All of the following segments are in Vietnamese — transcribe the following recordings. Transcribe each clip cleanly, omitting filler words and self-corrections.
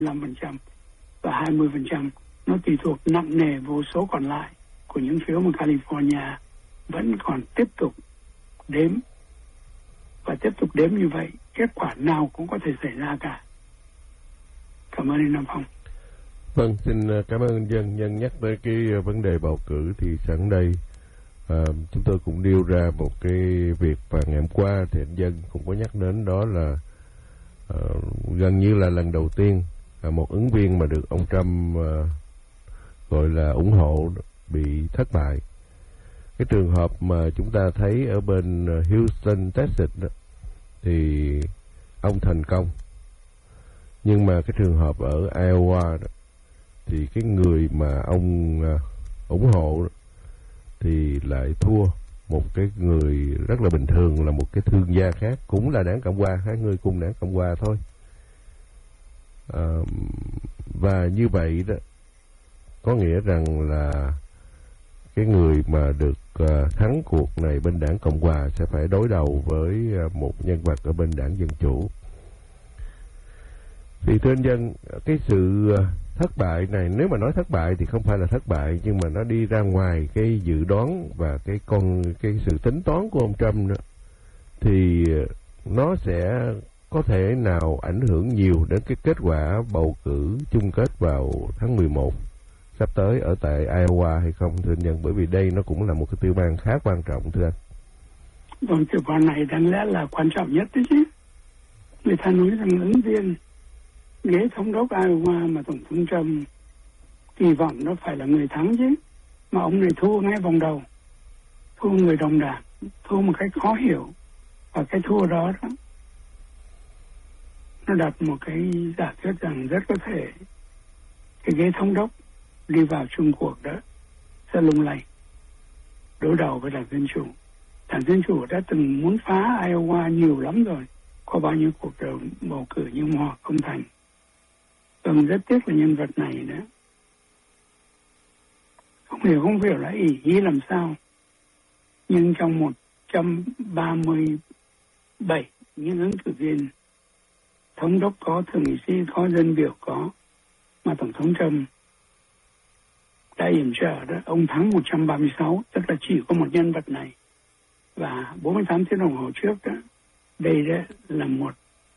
15% và 20%. Nó tùy thuộc nặng nề vô số còn lại của những phiếu mà California vẫn còn tiếp tục đếm. Và tiếp tục đếm như vậy, kết quả nào cũng có thể xảy ra cả. Cảm ơn anh Nam Phong. Vâng, xin cảm ơn Nhân nhắc tới cái vấn đề bầu cử thì sẵn đây chúng tôi cũng nêu ra một cái việc và ngày hôm qua thì anh Dân cũng có nhắc đến, đó là gần như là lần đầu tiên một ứng viên mà được ông Trump gọi là ủng hộ bị thất bại. Cái trường hợp mà chúng ta thấy ở bên Houston, Texas đó, thì ông thành công. Nhưng mà cái trường hợp ở Iowa đó, thì cái người mà ông ủng hộ đó, thì lại thua một cái người rất là bình thường, là một cái thương gia khác, cũng là đảng Cộng hòa, hai người cùng đảng Cộng hòa thôi. Và như vậy đó có nghĩa rằng là cái người mà được thắng cuộc này bên đảng Cộng hòa sẽ phải đối đầu với một nhân vật ở bên đảng Dân Chủ. Thì thưa anh Dân, cái sự thất bại này, nếu mà nói thất bại thì không phải là thất bại, nhưng mà nó đi ra ngoài cái dự đoán và cái sự tính toán của ông Trump nữa, thì nó sẽ có thể nào ảnh hưởng nhiều đến cái kết quả bầu cử chung kết vào tháng 11 sắp tới ở tại Iowa hay không, thưa anh Nhân? Bởi vì đây nó cũng là một cái tiểu bang khá quan trọng, thưa anh. Vâng, tiểu bang này đáng lẽ là quan trọng nhất đấy chứ. Người ta nói rằng ứng viên ghế thống đốc Iowa mà Tổng thống Trump kỳ vọng nó phải là người thắng chứ. Mà ông này thua ngay vòng đầu, thua người đồng đảng, thua một cách khó hiểu. Và cái thua đó nó đặt một cái giả thuyết rằng rất có thể cái ghế thống đốc đi vào chung cuộc đó sẽ lung lay đối đầu với đảng Dân Chủ. Đảng Dân Chủ đã từng muốn phá Iowa nhiều lắm rồi, có bao nhiêu cuộc bầu cử nhưng mà họ không thành. Vâng, rất tiếc là nhân vật này nữa không hiểu là ý làm sao. Nhưng trong 137 những ứng cử viên, thống đốc có, thượng nghị sĩ có, dân biểu có, mà Tổng thống Trump đã yểm trợ đó, ông thắng 136, tức là chỉ có một nhân vật này. Và 48 tiếng đồng hồ trước đó, đây đó là một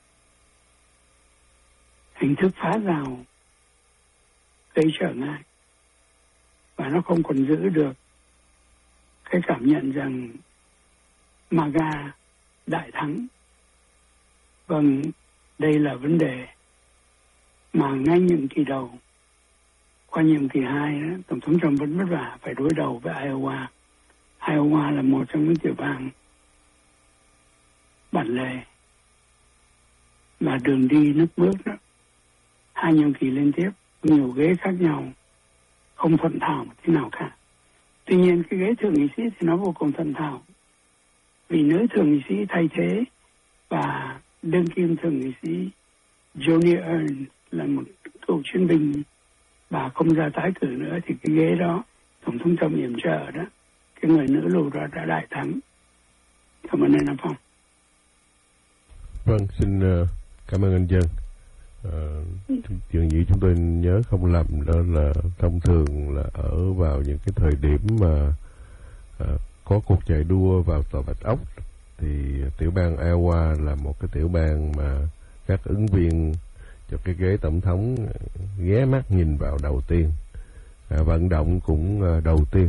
hình thức phá rào gây trở ngại. Và nó không còn giữ được cái cảm nhận rằng MAGA đại thắng. Vâng, đây là vấn đề mà ngay nhiệm kỳ đầu, qua nhiệm kỳ 2 đó, Tổng thống Trump vẫn vất vả phải đối đầu với Iowa. Iowa là một trong những tiểu bang bản lề và đường đi nước bước đó. 2 nhiệm kỳ liên tiếp, nhiều ghế khác nhau, không thuận thảo một thế nào cả. Tuy nhiên cái ghế thượng nghị sĩ thì nó vô cùng thuận thảo, vì nữ thượng nghị sĩ thay thế và đương kim thượng nghị sĩ Joni Ernst là một cựu chiến binh, bà không ra tái cử nữa, thì cái ghế đó Tổng thống Trump yểm trợ đó, cái người nữ lưu đó đã đại thắng. Cảm ơn anh Nam Phong. Vâng, xin cảm ơn anh Dân. Dường như chúng tôi nhớ không lầm đó là thông thường là ở vào những cái thời điểm mà có cuộc chạy đua vào tòa Bạch Ốc, thì tiểu bang Iowa là một cái tiểu bang mà các ứng viên cho cái ghế tổng thống ghé mắt nhìn vào đầu tiên, vận động cũng đầu tiên.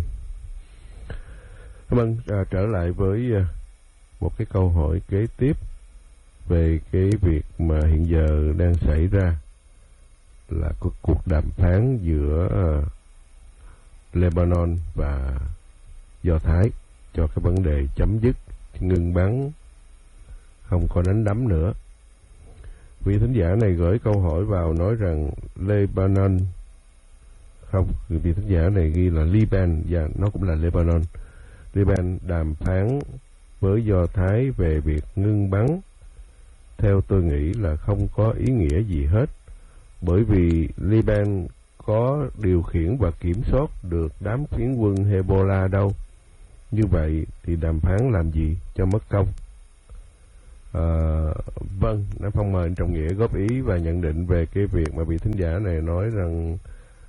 Vâng, trở lại với một cái câu hỏi kế tiếp về cái việc mà hiện giờ đang xảy ra là cuộc đàm phán giữa Lebanon và Do Thái cho cái vấn đề chấm dứt ngừng bắn, không có đánh đấm nữa. Vị thính giả này gửi câu hỏi vào nói rằng Lebanon, không, vị thính giả này ghi là Liban, và nó cũng là Lebanon. Liban đàm phán với Do Thái về việc ngưng bắn, theo tôi nghĩ là không có ý nghĩa gì hết, bởi vì Liban có điều khiển và kiểm soát được đám phiến quân Hezbollah đâu. Như vậy thì đàm phán làm gì cho mất công. Vâng, Nam Phong mời anh Trọng Nghĩa góp ý và nhận định về cái việc mà vị thính giả này nói rằng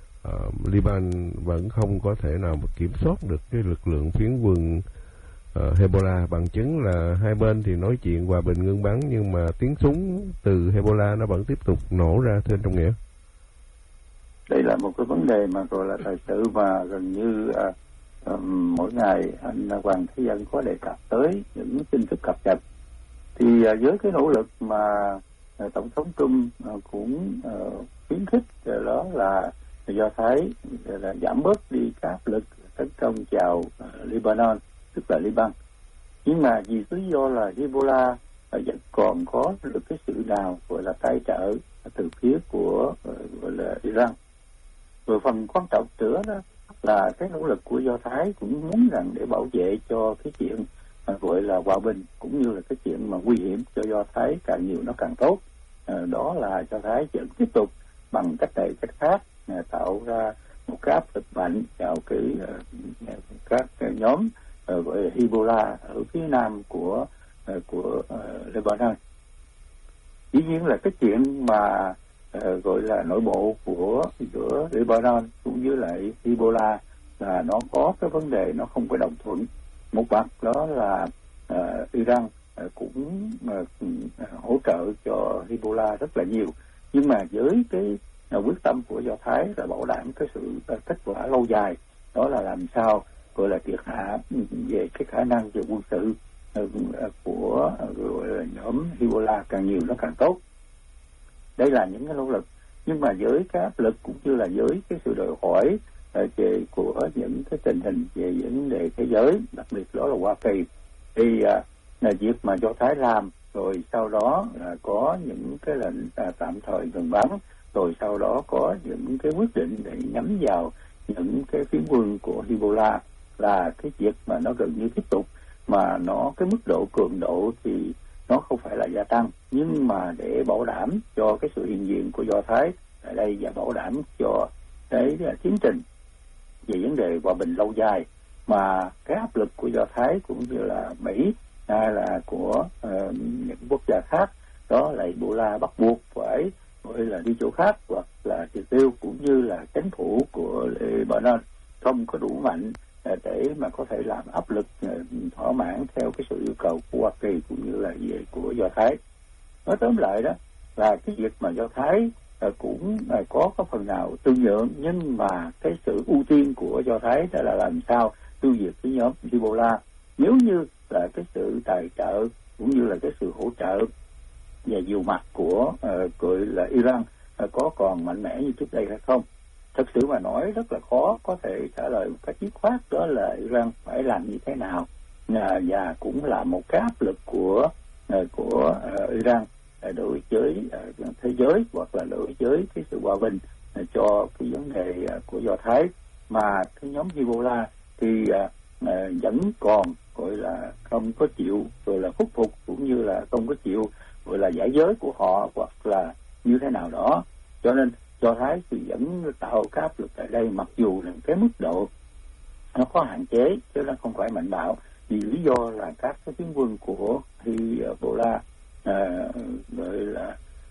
Liban vẫn không có thể nào mà kiểm soát được cái lực lượng phiến quân Hezbollah, bằng chứng là hai bên thì nói chuyện hòa bình ngưng bắn nhưng mà tiếng súng từ Hezbollah nó vẫn tiếp tục nổ ra, thưa anh Trọng Nghĩa. Đây là một cái vấn đề mà gọi là thời sự mà gần như mỗi ngày anh Hoàng Thế Dân có đề cập tới những tin tức cập nhật. Thì với cái nỗ lực mà Tổng thống Trump cũng khuyến khích đó là Do Thái là giảm bớt đi các áp lực tấn công vào Lebanon, tức là Liban. Nhưng mà vì lý do là Hezbollah vẫn còn có được cái sự nào gọi là tài trợ từ phía của gọi là Iran. Rồi phần quan trọng nữa đó là cái nỗ lực của Do Thái cũng muốn rằng để bảo vệ cho cái chuyện gọi là hòa bình, cũng như là cái chuyện mà nguy hiểm cho Do Thái càng nhiều nó càng tốt. Đó là Do Thái vẫn tiếp tục bằng cách này cách khác tạo ra một cái áp lực mạnh vào các nhóm gọi là Hezbollah ở phía nam của Lebanon. Dĩ nhiên là cái chuyện mà gọi là nội bộ giữa Lebanon cũng với lại Hezbollah là nó có cái vấn đề nó không có đồng thuận. Một mặt đó là Iran cũng hỗ trợ cho Hezbollah rất là nhiều, nhưng mà với cái quyết tâm của Do Thái là bảo đảm cái sự kết quả lâu dài, đó là làm sao gọi là triệt hạ về cái khả năng về quân sự của gọi là nhóm Hezbollah càng nhiều nó càng tốt. Đây là những cái nỗ lực, nhưng mà với cái áp lực cũng như là với cái sự đòi hỏi về của những cái tình hình về vấn đề thế giới, đặc biệt đó là Hoa Kỳ, thì là việc mà Do Thái làm rồi sau đó là có những cái lệnh tạm thời ngừng bắn, rồi sau đó có những cái quyết định để nhắm vào những cái phiến quân của Hezbollah, là cái việc mà nó gần như tiếp tục, mà nó cái mức độ cường độ thì nó không phải là gia tăng, nhưng mà để bảo đảm cho cái sự hiện diện của Do Thái tại đây và bảo đảm cho cái tiến trình về vấn đề hòa bình lâu dài, mà cái áp lực của Do Thái cũng như là Mỹ hay là của những quốc gia khác, đó là Hezbollah bắt buộc phải gọi là đi chỗ khác hoặc là triệt tiêu, cũng như là chính phủ của Lebanon không có đủ mạnh để mà có thể làm áp lực thỏa mãn theo cái sự yêu cầu của Hoa Kỳ cũng như là về của Do Thái. Nói tóm lại đó là cái việc mà Do Thái cũng có phần nào tương nhượng, nhưng mà cái sự ưu tiên của Do Thái đó là làm sao tiêu diệt cái nhóm Hezbollah. Nếu như là cái sự tài trợ cũng như là cái sự hỗ trợ về nhiều mặt của gọi là Iran có còn mạnh mẽ như trước đây hay không, thực sự mà nói rất là khó có thể trả lời một cách dứt khoát, đó là Iran phải làm như thế nào, và cũng là một cái áp lực của Iran đối với thế giới hoặc là đối với cái sự hòa bình cho cái vấn đề của Do Thái. Mà cái nhóm Hezbollah thì vẫn còn gọi là không có chịu rồi là khuất phục, cũng như là không có chịu gọi là giải giới của họ hoặc là như thế nào đó, cho nên Do Thái thì vẫn tạo cái áp lực tại đây, mặc dù là cái mức độ nó có hạn chế chứ nó không phải mạnh bạo, vì lý do là các cái phiến quân của Hezbollah gọi là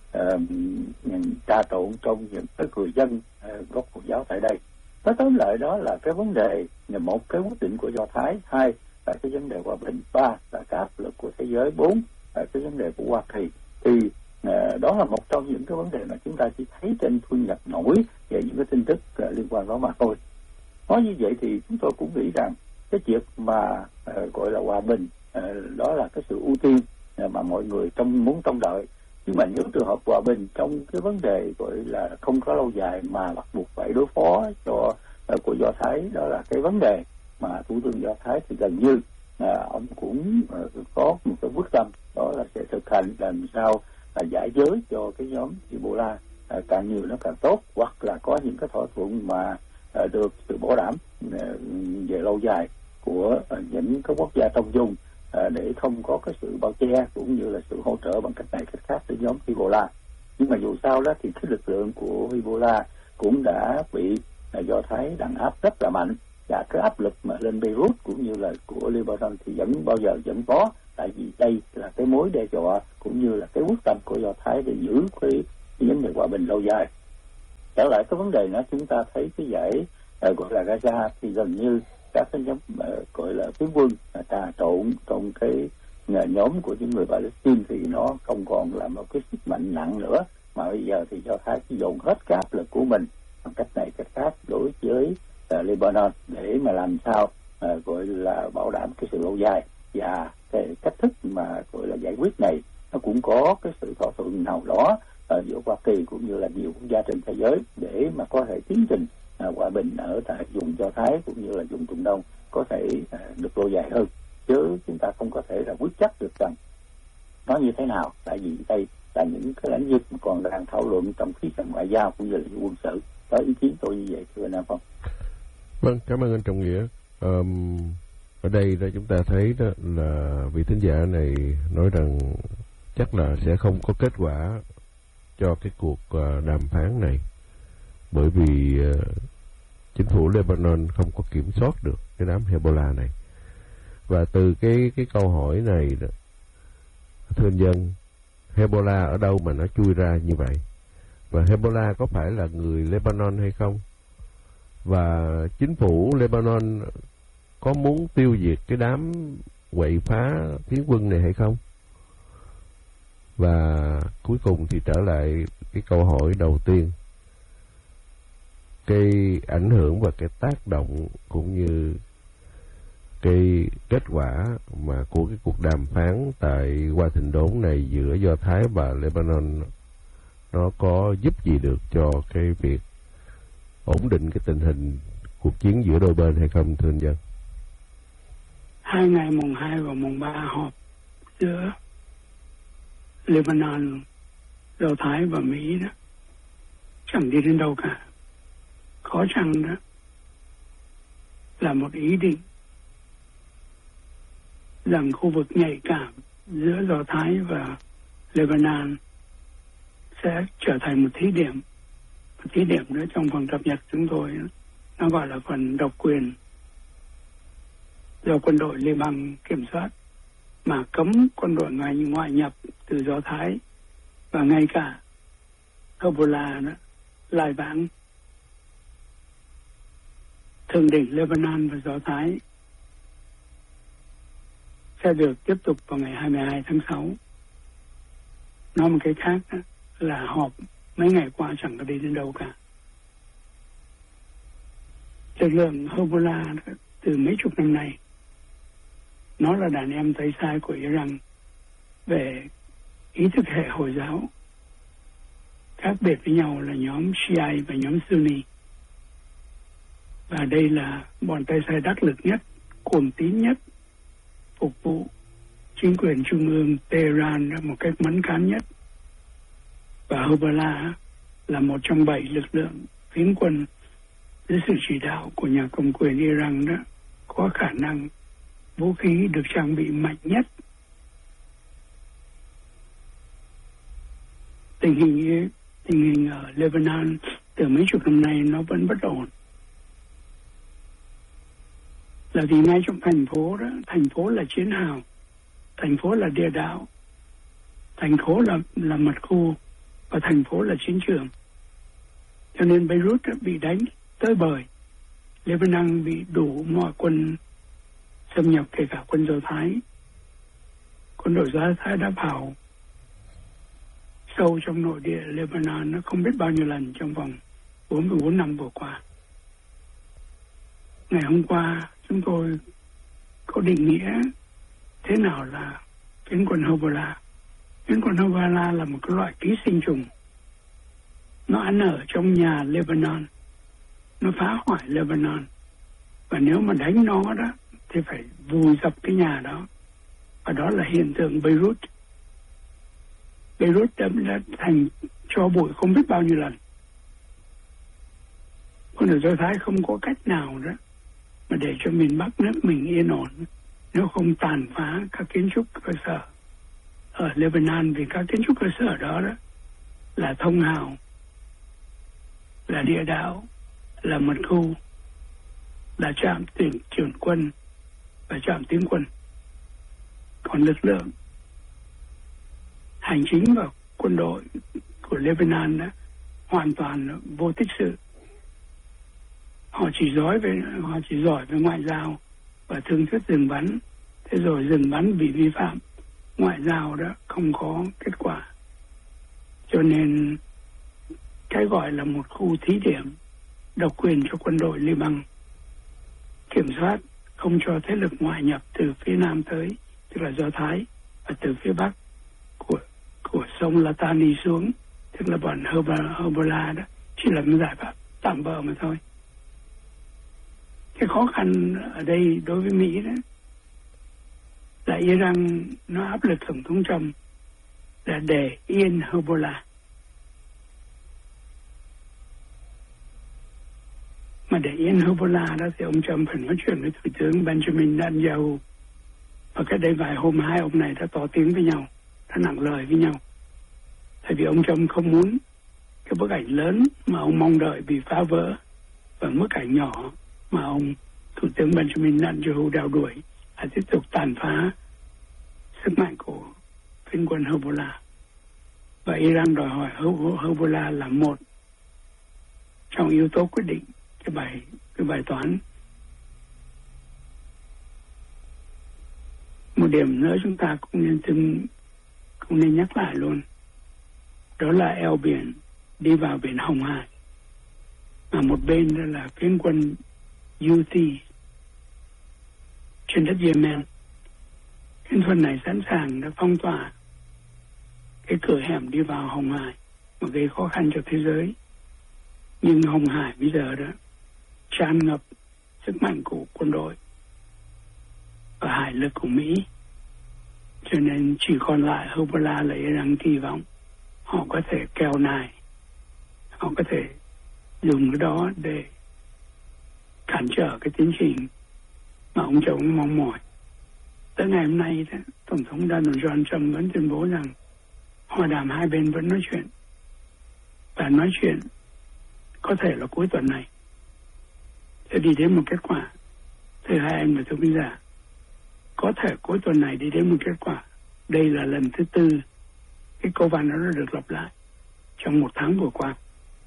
trà trộn trong những cái người dân gốc Hồi giáo tại đây. Nói tóm lại đó là cái vấn đề là một cái quyết định của Do Thái, hai là cái vấn đề hòa bình, ba là cái áp lực của thế giới, bốn là cái vấn đề của Hoa Kỳ. Thì đó là một trong những cái vấn đề mà chúng ta chỉ thấy trên thu nhập nổi về những cái tin tức liên quan đó mà thôi. Nói như vậy thì chúng tôi cũng nghĩ rằng cái việc mà gọi là hòa bình đó là cái sự ưu tiên mà mọi người muốn trông đợi. Nhưng mà những trường hợp hòa bình trong cái vấn đề gọi là không có lâu dài mà bắt buộc phải đối phó cho của Do Thái, đó là cái vấn đề mà Thủ tướng Do Thái thì gần như ông cũng có một cái quyết tâm, đó là sẽ thực hành làm sao giải giới cho cái nhóm Hezbollah càng nhiều nó càng tốt, hoặc là có những cái thỏa thuận mà được sự bảo đảm về lâu dài của những cái quốc gia trong vùng để không có cái sự bao che cũng như là sự hỗ trợ bằng cách này cách khác tới nhóm Hezbollah. Nhưng mà dù sao đó thì cái lực lượng của Hezbollah cũng đã bị Do Thái đàn áp rất là mạnh, và cái áp lực mà lên Beirut cũng như là của Lebanon thì vẫn bao giờ vẫn có, tại vì đây là cái mối đe dọa cũng như là cái quyết tâm của Do Thái để giữ cái vấn đề hòa bình lâu dài. Trở lại cái vấn đề đó, chúng ta thấy cái giải gọi là Gaza thì gần như các cái nhóm gọi là phiến quân trà trộn trong cái nhóm của những người Palestine thì nó không còn là một cái sức mạnh nặng nữa, mà bây giờ thì Do Thái chỉ dồn hết cái áp lực của mình bằng cách này cách khác đối với Lebanon để mà làm sao gọi là bảo đảm cái sự lâu dài, và cái cách thức mà gọi là giải quyết này nó cũng có cái sự thỏa thuận nào đó giữa Hoa Kỳ cũng như là nhiều quốc gia trên thế giới để mà có thể tiến trình hòa bình ở tại vùng Do Thái cũng như là vùng Trung Đông có thể được lâu dài hơn, chứ chúng ta không có thể là quyết chắc được rằng nó như thế nào, tại vì đây là những cái lĩnh vực mà còn đang thảo luận trong khía cạnh ngoại giao cũng như là quân sự. Có ý kiến tôi như vậy thưa anh Nam Phong. Vâng, cảm ơn anh Trọng Nghĩa. Ở đây đó chúng ta thấy đó là vị thính giả này nói rằng chắc là sẽ không có kết quả cho cái cuộc đàm phán này, bởi vì chính phủ Lebanon không có kiểm soát được cái đám Hezbollah này. Và từ cái câu hỏi này đó, thưa anh Dân, Hezbollah ở đâu mà nó chui ra như vậy? Và Hezbollah có phải là người Lebanon hay không? Và chính phủ Lebanon có muốn tiêu diệt cái đám quậy phá phiến quân này hay không? Và cuối cùng thì trở lại cái câu hỏi đầu tiên, cái ảnh hưởng và cái tác động cũng như cái kết quả mà của cái cuộc đàm phán tại Hoa Thịnh Đốn này giữa Do Thái và Lebanon, nó có giúp gì được cho cái việc ổn định cái tình hình cuộc chiến giữa đôi bên hay không, thưa anh Dân? 2 ngày mùng 2 và mùng 3 họp giữa Lebanon, Do Thái và Mỹ đó chẳng đi đến đâu cả. Khó chăng đó là một ý định rằng khu vực nhạy cảm giữa Do Thái và Lebanon sẽ trở thành một thí điểm. Thí điểm đó trong phần cập nhật chúng tôi nó gọi là phần độc quyền do quân đội Liban kiểm soát, mà cấm quân đội ngoại nhập từ Do Thái và ngay cả Hezbollah đó lai vãng. Thượng đỉnh Lebanon và Do Thái sẽ được tiếp tục vào ngày 22 tháng 6. Nói một cái khác đó, là họp mấy ngày qua chẳng có đi đến đâu cả. Lực lượng Hezbollah từ mấy chục năm nay, nó là đàn em tay sai của Iran về ý thức hệ Hồi giáo, khác biệt với nhau là nhóm Shia và nhóm Sunni. Và đây là bọn tay sai đắc lực nhất, cuồng tín nhất, phục vụ chính quyền trung ương Tehran một cách mẫn cán nhất. Và Hezbollah là một trong 7 lực lượng phiến quân dưới sự chỉ đạo của nhà cầm quyền Iran đó, có khả năng vũ khí được trang bị mạnh nhất. Tình hình ở Lebanon từ mấy chục năm nay nó vẫn bất ổn, là vì ngay trong thành phố đó, thành phố là chiến hào, thành phố là địa đạo, thành phố là mật khu, và thành phố là chiến trường. Cho nên Beirut bị đánh tới bời, Lebanon bị đủ mọi quân xâm nhập, kể cả quân Do Thái. Quân đội Do Thái đã vào sâu trong nội địa Lebanon nó không biết bao nhiêu lần trong vòng 44 năm vừa qua. Ngày hôm qua chúng tôi có định nghĩa thế nào là phiến quân Hezbollah. Phiến quân Hezbollah là một cái loại ký sinh trùng. Nó ăn ở trong nhà Lebanon, nó phá hoại Lebanon, và nếu mà đánh nó đó thì phải vùi dập cái nhà đó. Và đó là hiện tượng Beirut. Beirut đã thành tro bụi không biết bao nhiêu lần. Quân đội Do Thái không có cách nào đó mà để cho miền Bắc nước mình yên ổn nếu không tàn phá các kiến trúc cơ sở ở Lebanon, vì các kiến trúc cơ sở đó là thông hào, là địa đạo, là mật khu, là trạm chuyển quân và trạm tiến quân. Còn lực lượng hành chính và quân đội của Lebanon đó hoàn toàn vô tích sự. Họ chỉ giỏi về ngoại giao và thường thuyết dừng bắn. Thế rồi dừng bắn vì vi phạm ngoại giao đó không có kết quả. Cho nên cái gọi là một khu thí điểm độc quyền cho quân đội Liban kiểm soát, không cho thế lực ngoại nhập từ phía nam tới, tức là Do Thái, và từ phía bắc của sông Litani xuống, tức là bọn Hezbollah đó, chỉ là một giải pháp tạm bợ mà thôi. Cái khó khăn ở đây đối với Mỹ đó là Iran nó áp lực Tổng thống Trump là để yên Hezbollah. Mà để yên Hezbollah đó thì ông Trump phải nói chuyện với Thủ tướng Benjamin Netanyahu. Và cái đây vài hôm hai ông này đã tỏ tiếng với nhau, đã nặng lời với nhau. Tại vì ông Trump không muốn cái bức ảnh lớn mà ông mong đợi bị phá vỡ, và bức ảnh nhỏ mà ông Thủ tướng Benjamin Netanyahu đeo đuổi là tiếp tục tàn phá sức mạnh của phiến quân Hezbollah. Và Iran đòi hỏi Hezbollah là một trong yếu tố quyết định cái bài toán. Một điểm nữa chúng ta cũng nên nhắc lại luôn, đó là eo biển đi vào biển Hồng Hải, mà một bên đó là phiến quân Houthi trên đất Yemen. Phiến quân này sẵn sàng đã phong tỏa cái cửa hẻm đi vào Hồng Hải và gây khó khăn cho thế giới. Nhưng Hồng Hải bây giờ đó tràn ngập sức mạnh của quân đội và hải lực của Mỹ, cho nên chỉ còn lại Hezbollah là Iran kỳ vọng họ có thể kèo nài, họ có thể dùng cái đó để cản trở cái tiến trình mà ông chồng mong mỏi. Tới ngày hôm nay đó, Tổng thống Donald Trump vẫn tuyên bố rằng hòa đàm hai bên vẫn nói chuyện, và nói chuyện có thể là cuối tuần này sẽ đi đến một kết quả. Thưa hai anh và thưa quý giả, có thể cuối tuần này đi đến một kết quả. Đây là lần thứ tư cái câu văn đó được lặp lại trong một tháng vừa qua.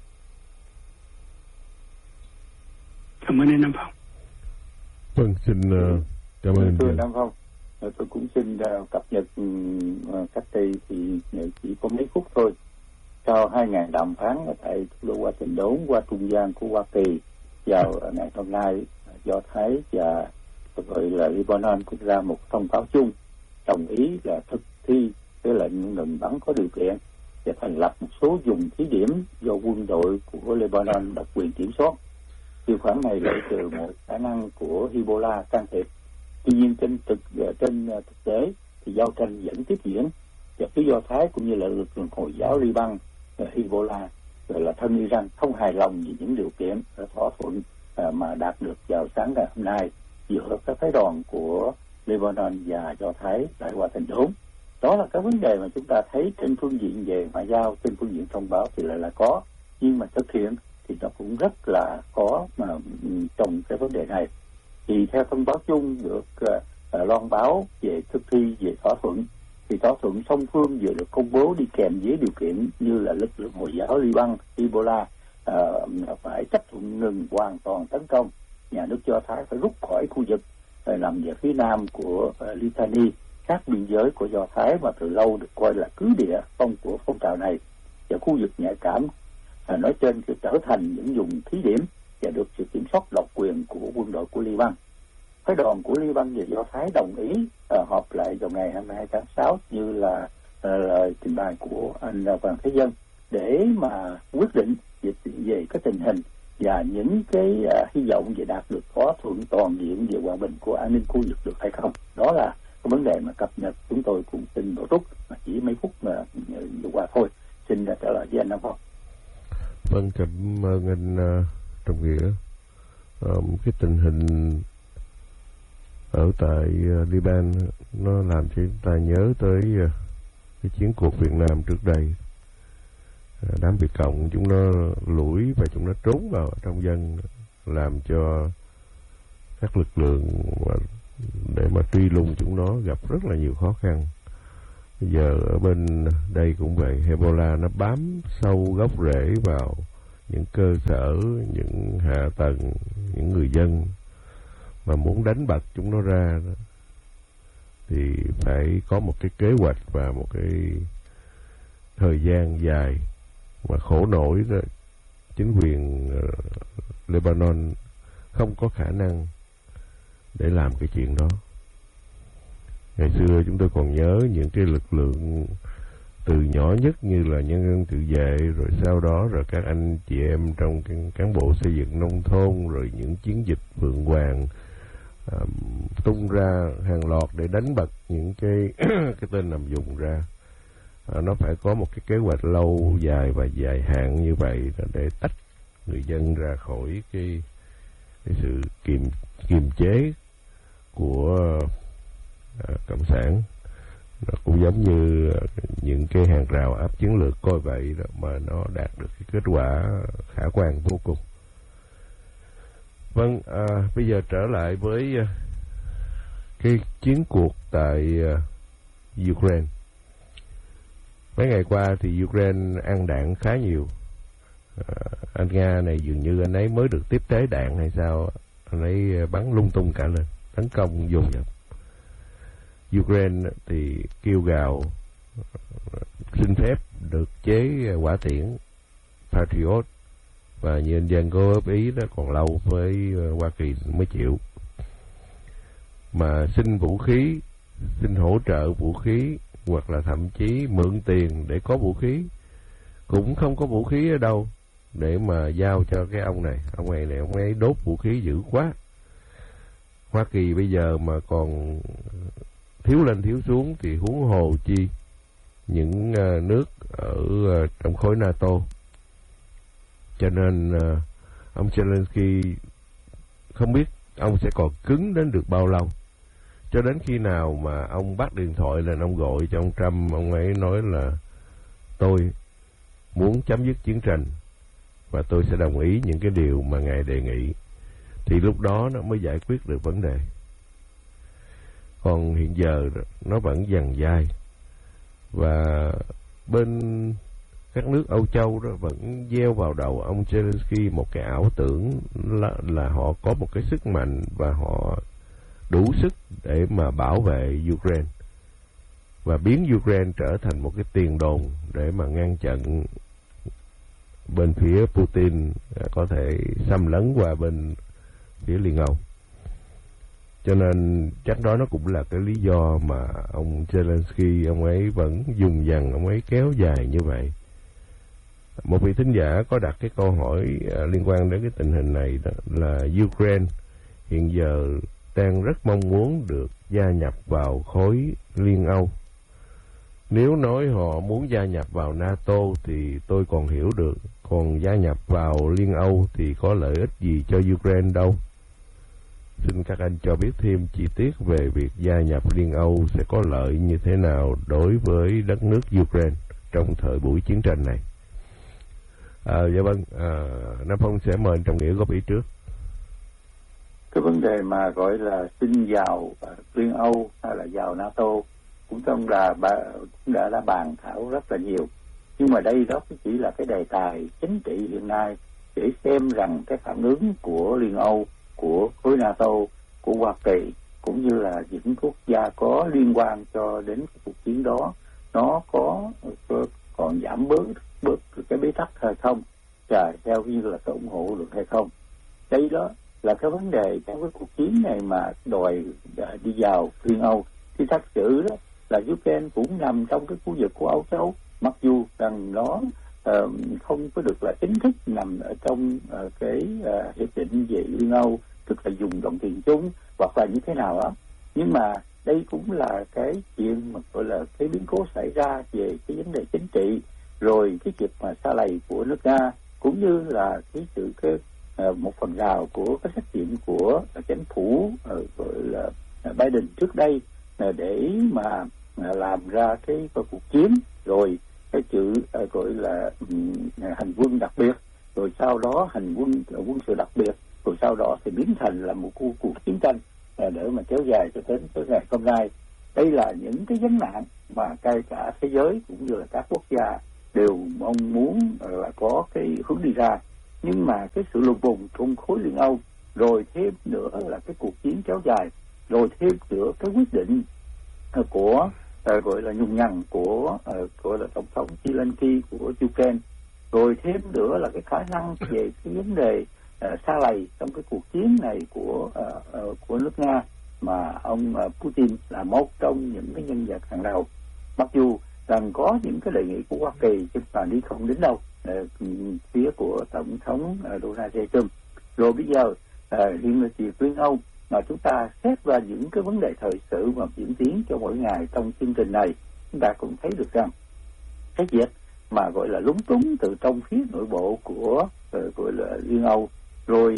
Cảm ơn anh Nam Phong. Vâng, xin cảm ơn thưa Nam Phong. Tôi cũng xin cập nhật cách đây thì chỉ có mấy phút thôi. Sau 2 ngày đàm phán tại thủ đô Washington qua trung gian của Hoa Kỳ vào ngày hôm nay, Do Thái và gọi là Lebanon cũng ra một thông cáo chung đồng ý là thực thi cái lệnh ngừng bắn có điều kiện và thành lập một số vùng thí điểm do quân đội của Lebanon độc quyền kiểm soát. Điều khoản này loại trừ một khả năng của Hezbollah can thiệp. Tuy nhiên trên thực tế thì giao tranh vẫn tiếp diễn, và phía Do Thái cũng như là lực lượng Hồi giáo Liban, Hezbollah rồi là thân Iran không hài lòng về những điều kiện thỏa thuận mà đạt được vào sáng ngày hôm nay giữa các phái đoàn của Lebanon và Do Thái tại Washington. Đó là cái vấn đề mà chúng ta thấy trên phương diện về ngoại giao, trên phương diện thông báo thì lại là có, nhưng mà thực hiện thì nó cũng rất là khó mà trong cái vấn đề này. Thì theo thông báo chung được loan báo về thực thi về thỏa thuận, thì thỏa thuận song phương vừa được công bố đi kèm với điều kiện như là lực lượng Hồi giáo Liban, Hezbollah phải chấp thuận ngừng hoàn toàn tấn công, nhà nước Do Thái phải rút khỏi khu vực nằm về phía nam của Litani, sát biên giới của Do Thái mà từ lâu được coi là cứ địa của phong trào này, và khu vực nhạy cảm nói trên sẽ trở thành những vùng thí điểm và được sự kiểm soát độc quyền của quân đội của Liban. Phái đoàn của Liban và Do Thái đồng ý họp lại vào ngày 22 tháng 6 như là lời trình bày của anh Hoàng Thế Dân để mà quyết định về cái tình hình và những cái hy vọng về đạt được thỏa thuận toàn diện về hòa bình của an ninh khu vực được hay không. Đó là cái vấn đề mà cập nhật chúng tôi cũng xin bổ túc mà chỉ mấy phút mà vừa qua thôi. Xin trả lời với anh Nam Phong. Vâng, cảm ơn anh Trọng Nghĩa. Cái tình hình ở tại Liban nó làm cho chúng ta nhớ tới cái chiến cuộc Việt Nam trước đây. Đám Việt Cộng chúng nó lủi và chúng nó trốn vào trong dân, làm cho các lực lượng để mà truy lùng chúng nó gặp rất là nhiều khó khăn. Bây giờ ở bên đây cũng vậy, Ebola nó bám sâu gốc rễ vào những cơ sở, những hạ tầng, những người dân, mà muốn đánh bật chúng nó ra thì phải có một cái kế hoạch và một cái thời gian dài, mà khổ nổi đó, chính quyền Lebanon không có khả năng để làm cái chuyện đó. Ngày xưa chúng tôi còn nhớ những cái lực lượng từ nhỏ nhất như là nhân dân tự vệ, rồi sau đó rồi các anh chị em trong cán bộ xây dựng nông thôn, rồi những chiến dịch Phượng Hoàng tung ra hàng loạt để đánh bật những cái tên nằm vùng ra. Nó phải có một cái kế hoạch lâu dài và dài hạn như vậy để tách người dân ra khỏi cái sự kiềm chế của cộng sản. Nó cũng giống như những cái hàng rào áp chiến lược coi vậy đó, mà nó đạt được cái kết quả khả quan vô cùng. Vâng, bây giờ trở lại với cái chiến cuộc tại Ukraine. Mấy ngày qua thì Ukraine ăn đạn khá nhiều. Anh Nga này dường như anh ấy mới được tiếp tế đạn hay sao, anh ấy bắn lung tung cả lên, tấn công dồn dập. Ukraine thì kêu gào xin phép được chế hỏa tiễn Patriot, và nhân dân có góp ý đó còn lâu với Hoa Kỳ mới chịu. Mà xin vũ khí, xin hỗ trợ vũ khí, hoặc là thậm chí mượn tiền để có vũ khí, cũng không có vũ khí ở đâu để mà giao cho cái ông này. Ông ấy đốt vũ khí dữ quá. Hoa Kỳ bây giờ mà còn thiếu lên thiếu xuống thì huống hồ chi những nước ở trong khối NATO. Cho nên ông Zelensky không biết ông sẽ còn cứng đến được bao lâu, cho đến khi nào mà ông bắt điện thoại lên, ông gọi cho ông Trump, ông ấy nói là tôi muốn chấm dứt chiến tranh và tôi sẽ đồng ý những cái điều mà ngài đề nghị, thì lúc đó nó mới giải quyết được vấn đề. Còn hiện giờ nó vẫn dằng dai, và bên các nước Âu Châu đó vẫn gieo vào đầu ông Zelensky một cái ảo tưởng là họ có một cái sức mạnh và họ đủ sức để mà bảo vệ Ukraine và biến Ukraine trở thành một cái tiền đồn để mà ngăn chặn bên phía Putin có thể xâm lấn qua bên phía Liên Âu. Cho nên chắc đó nó cũng là cái lý do mà ông Zelensky, ông ấy vẫn dùng dằng, ông ấy kéo dài như vậy. Một vị thính giả có đặt cái câu hỏi liên quan đến cái tình hình này, đó là Ukraine hiện giờ đang rất mong muốn được gia nhập vào khối Liên Âu. Nếu nói họ muốn gia nhập vào NATO thì tôi còn hiểu được, còn gia nhập vào Liên Âu thì có lợi ích gì cho Ukraine đâu. Xin các anh cho biết thêm chi tiết về việc gia nhập Liên Âu sẽ có lợi như thế nào đối với đất nước Ukraine trong thời buổi chiến tranh này. Dạ vâng, Nam Phong sẽ mời anh Trọng Nghĩa góp ý trước. Cái vấn đề mà gọi là xin vào Liên Âu hay là vào NATO cũng đã bàn thảo rất là nhiều, nhưng mà đây đó chỉ là cái đề tài chính trị hiện nay để xem rằng cái phản ứng của Liên Âu, của khối NATO, của Hoa Kỳ cũng như là những quốc gia có liên quan cho đến cuộc chiến đó, nó có còn giảm bớt cái bế tắc hay không, và theo như là có ủng hộ được hay không. Đây đó là cái vấn đề trong cái cuộc chiến này mà đòi đi vào Liên Âu. Thì thật sự đó là Ukraine cũng nằm trong cái khu vực của Âu Châu, mặc dù rằng nó không có được là chính thức nằm ở trong cái hiệp định về Liên Âu, tức là dùng đồng tiền chung hoặc là như thế nào đó. Nhưng mà đây cũng là cái chuyện mà gọi là cái biến cố xảy ra về cái vấn đề chính trị, rồi cái việc mà xa lầy của nước Nga, cũng như là cái sự một phần nào của cái trách nhiệm của chính phủ gọi là Biden trước đây để mà làm ra cái cuộc chiến, rồi cái chữ gọi là hành quân đặc biệt, rồi sau đó hành quân sự đặc biệt, rồi sau đó thì biến thành là một cuộc chiến tranh. để mà kéo dài cho đến tới ngày hôm nay. Đây là những cái vấn nạn mà ngay cả thế giới cũng như là các quốc gia đều mong muốn là có cái hướng đi ra, nhưng mà cái sự lùng bùng trong khối Liên Âu, rồi thêm nữa là cái cuộc chiến kéo dài, rồi thêm nữa cái quyết định của gọi là nhùng nhằng của gọi là tổng thống Zelensky của Ukraine, rồi thêm nữa là cái khả năng về cái vấn đề sa lầy trong cái cuộc chiến này của nước Nga, mà ông Putin là một trong những cái nhân vật hàng đầu. Mặc dù rằng có những cái đề nghị của Hoa Kỳ nhưng mà đi không đến đâu, phía của tổng thống Donald Trump. Rồi bây giờ Liên Âu mà chúng ta xét vào những cái vấn đề thời sự mà diễn tiến cho mỗi ngày trong chương trình này, chúng ta cũng thấy được rằng cái việc mà gọi là lúng túng từ trong phía nội bộ của gọi là Liên Âu, rồi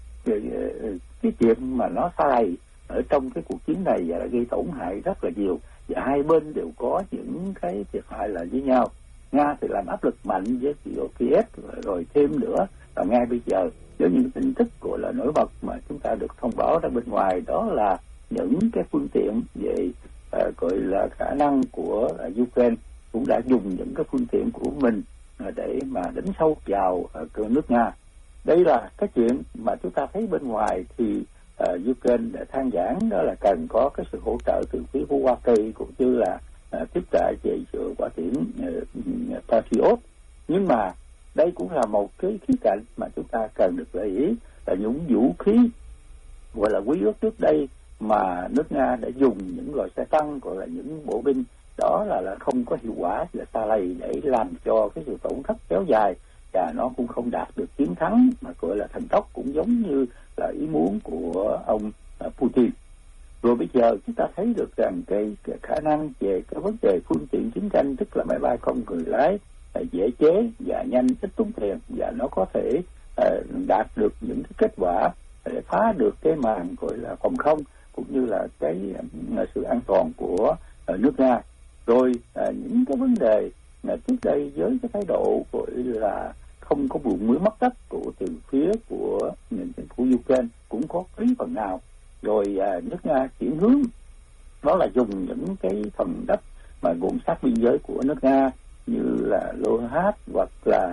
cái chuyện mà nó sa lầy ở trong cái cuộc chiến này và gây tổn hại rất là nhiều, và hai bên đều có những cái thiệt hại là với nhau. Nga thì làm áp lực mạnh với Kiev, rồi thêm nữa là ngay bây giờ với những tin tức gọi là nổi bật mà chúng ta được thông báo ra bên ngoài, đó là những cái phương tiện về gọi là khả năng của Ukraine cũng đã dùng những cái phương tiện của mình để mà đánh sâu vào nước Nga. Đây là cái chuyện mà chúng ta thấy bên ngoài thì Ukraine đã than vãn, đó là cần có cái sự hỗ trợ từ phía của Hoa Kỳ cũng như là tiếp trợ về sự quả tiễn Patriot. Nhưng mà đây cũng là một cái khía cạnh mà chúng ta cần được để ý, là những vũ khí gọi là quý ước trước đây mà nước Nga đã dùng những loại xe tăng, gọi là những bộ binh đó là không có hiệu quả, là sa lầy để làm cho cái sự tổn thất kéo dài, và nó cũng không đạt được chiến thắng mà gọi là thần tốc, cũng giống như là ý muốn của ông Putin. Rồi bây giờ chúng ta thấy được rằng cái khả năng về cái vấn đề phương tiện chiến tranh, tức là máy bay không người lái dễ chế và nhanh, ít tốn tiền, và nó có thể đạt được những cái kết quả để phá được cái màn gọi là phòng không cũng như là cái sự an toàn của nước Nga. Rồi những cái vấn đề trước đây với cái thái độ gọi là không có buồn mới mất đất của từ phía của chính phủ Ukraine cũng có ý phần nào. Rồi nước Nga chuyển hướng đó là dùng những cái phần đất mà gồm sát biên giới của nước Nga như là Luhansk, hoặc là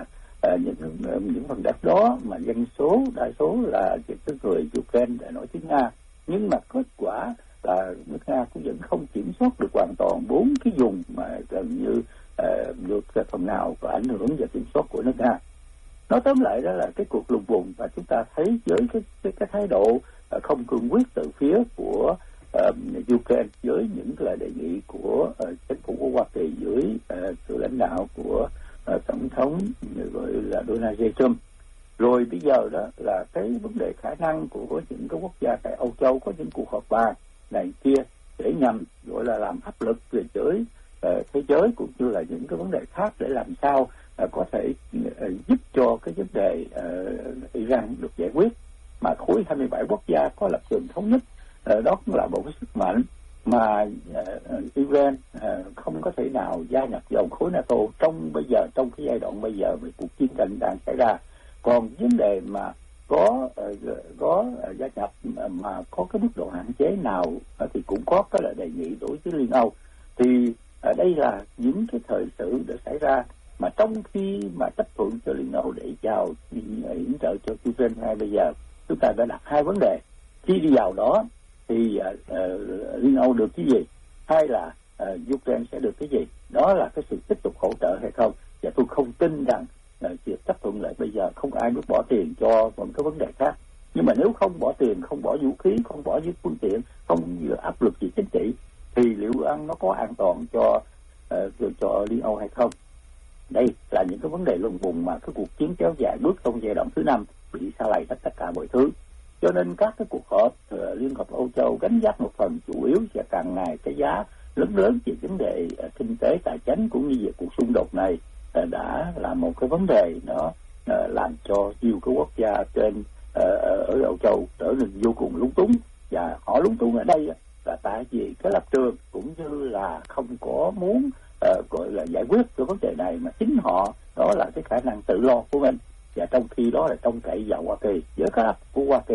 những phần đất đó mà dân số đa số là những người Ukraine để nói tiếng Nga, nhưng mà kết quả là nước Nga cũng vẫn không kiểm soát được hoàn toàn 4 cái vùng mà gần như được phần nào có ảnh hưởng và kiểm soát của nước Nga. Nói tóm lại đó là cái cuộc lùng bùng, và chúng ta thấy với cái thái độ không cương quyết từ phía của Ukraine với những lời đề nghị của chính phủ của Hoa Kỳ dưới sự lãnh đạo của tổng thống gọi là Donald Trump. Rồi bây giờ đó là cái vấn đề khả năng của những cái quốc gia tại Âu Châu có những cuộc họp bàn này kia để nhằm gọi là làm áp lực về thế giới cũng như là những cái vấn đề khác để làm sao có thể giúp cho cái vấn đề Iran được giải quyết. Mà khối 27 quốc gia có lập trường thống nhất, đó cũng là một cái sức mạnh mà Iran không có thể nào gia nhập vào khối NATO trong cái giai đoạn bây giờ về cuộc chiến tranh đang xảy ra. Còn vấn đề mà có gia nhập mà có cái mức độ hạn chế nào thì cũng có cái là đề nghị đối với Liên Âu. Thì đây là những cái thời sự đã xảy ra, mà trong khi mà chấp thuận cho Liên Âu để vào yểm trợ cho Ukraine ngay bây giờ, chúng ta đã đặt hai vấn đề. Khi đi vào đó thì Liên Âu được cái gì, hay là Ukraine sẽ được cái gì? Đó là cái sự tiếp tục hỗ trợ hay không? Và tôi không tin rằng việc chấp thuận lại bây giờ không ai biết bỏ tiền cho một cái vấn đề khác. Nhưng mà nếu không bỏ tiền, không bỏ vũ khí, không bỏ những phương tiện, không áp lực gì chính trị, thì liệu nó có an toàn cho Liên Âu hay không? Đây là những cái vấn đề lùng bùng mà cái cuộc chiến kéo dài bước trong giai đoạn thứ 5 bị sa lầy tất cả mọi thứ. Cho nên các cái cuộc họp Liên hợp Âu Châu gánh vác một phần chủ yếu, và càng ngày cái giá lớn về vấn đề kinh tế tài chính cũng như về cuộc xung đột này đã là một cái vấn đề nó làm cho nhiều cái quốc gia trên ở Âu Châu trở nên vô cùng lúng túng. Và họ lúng túng ở đây là tại vì cái lập trường cũng như là không có muốn gọi là giải quyết cái vấn đề này, mà chính họ đó là cái khả năng tự lo của mình, và trong khi đó là trông cậy vào Hoa Kỳ. Với các của Hoa Kỳ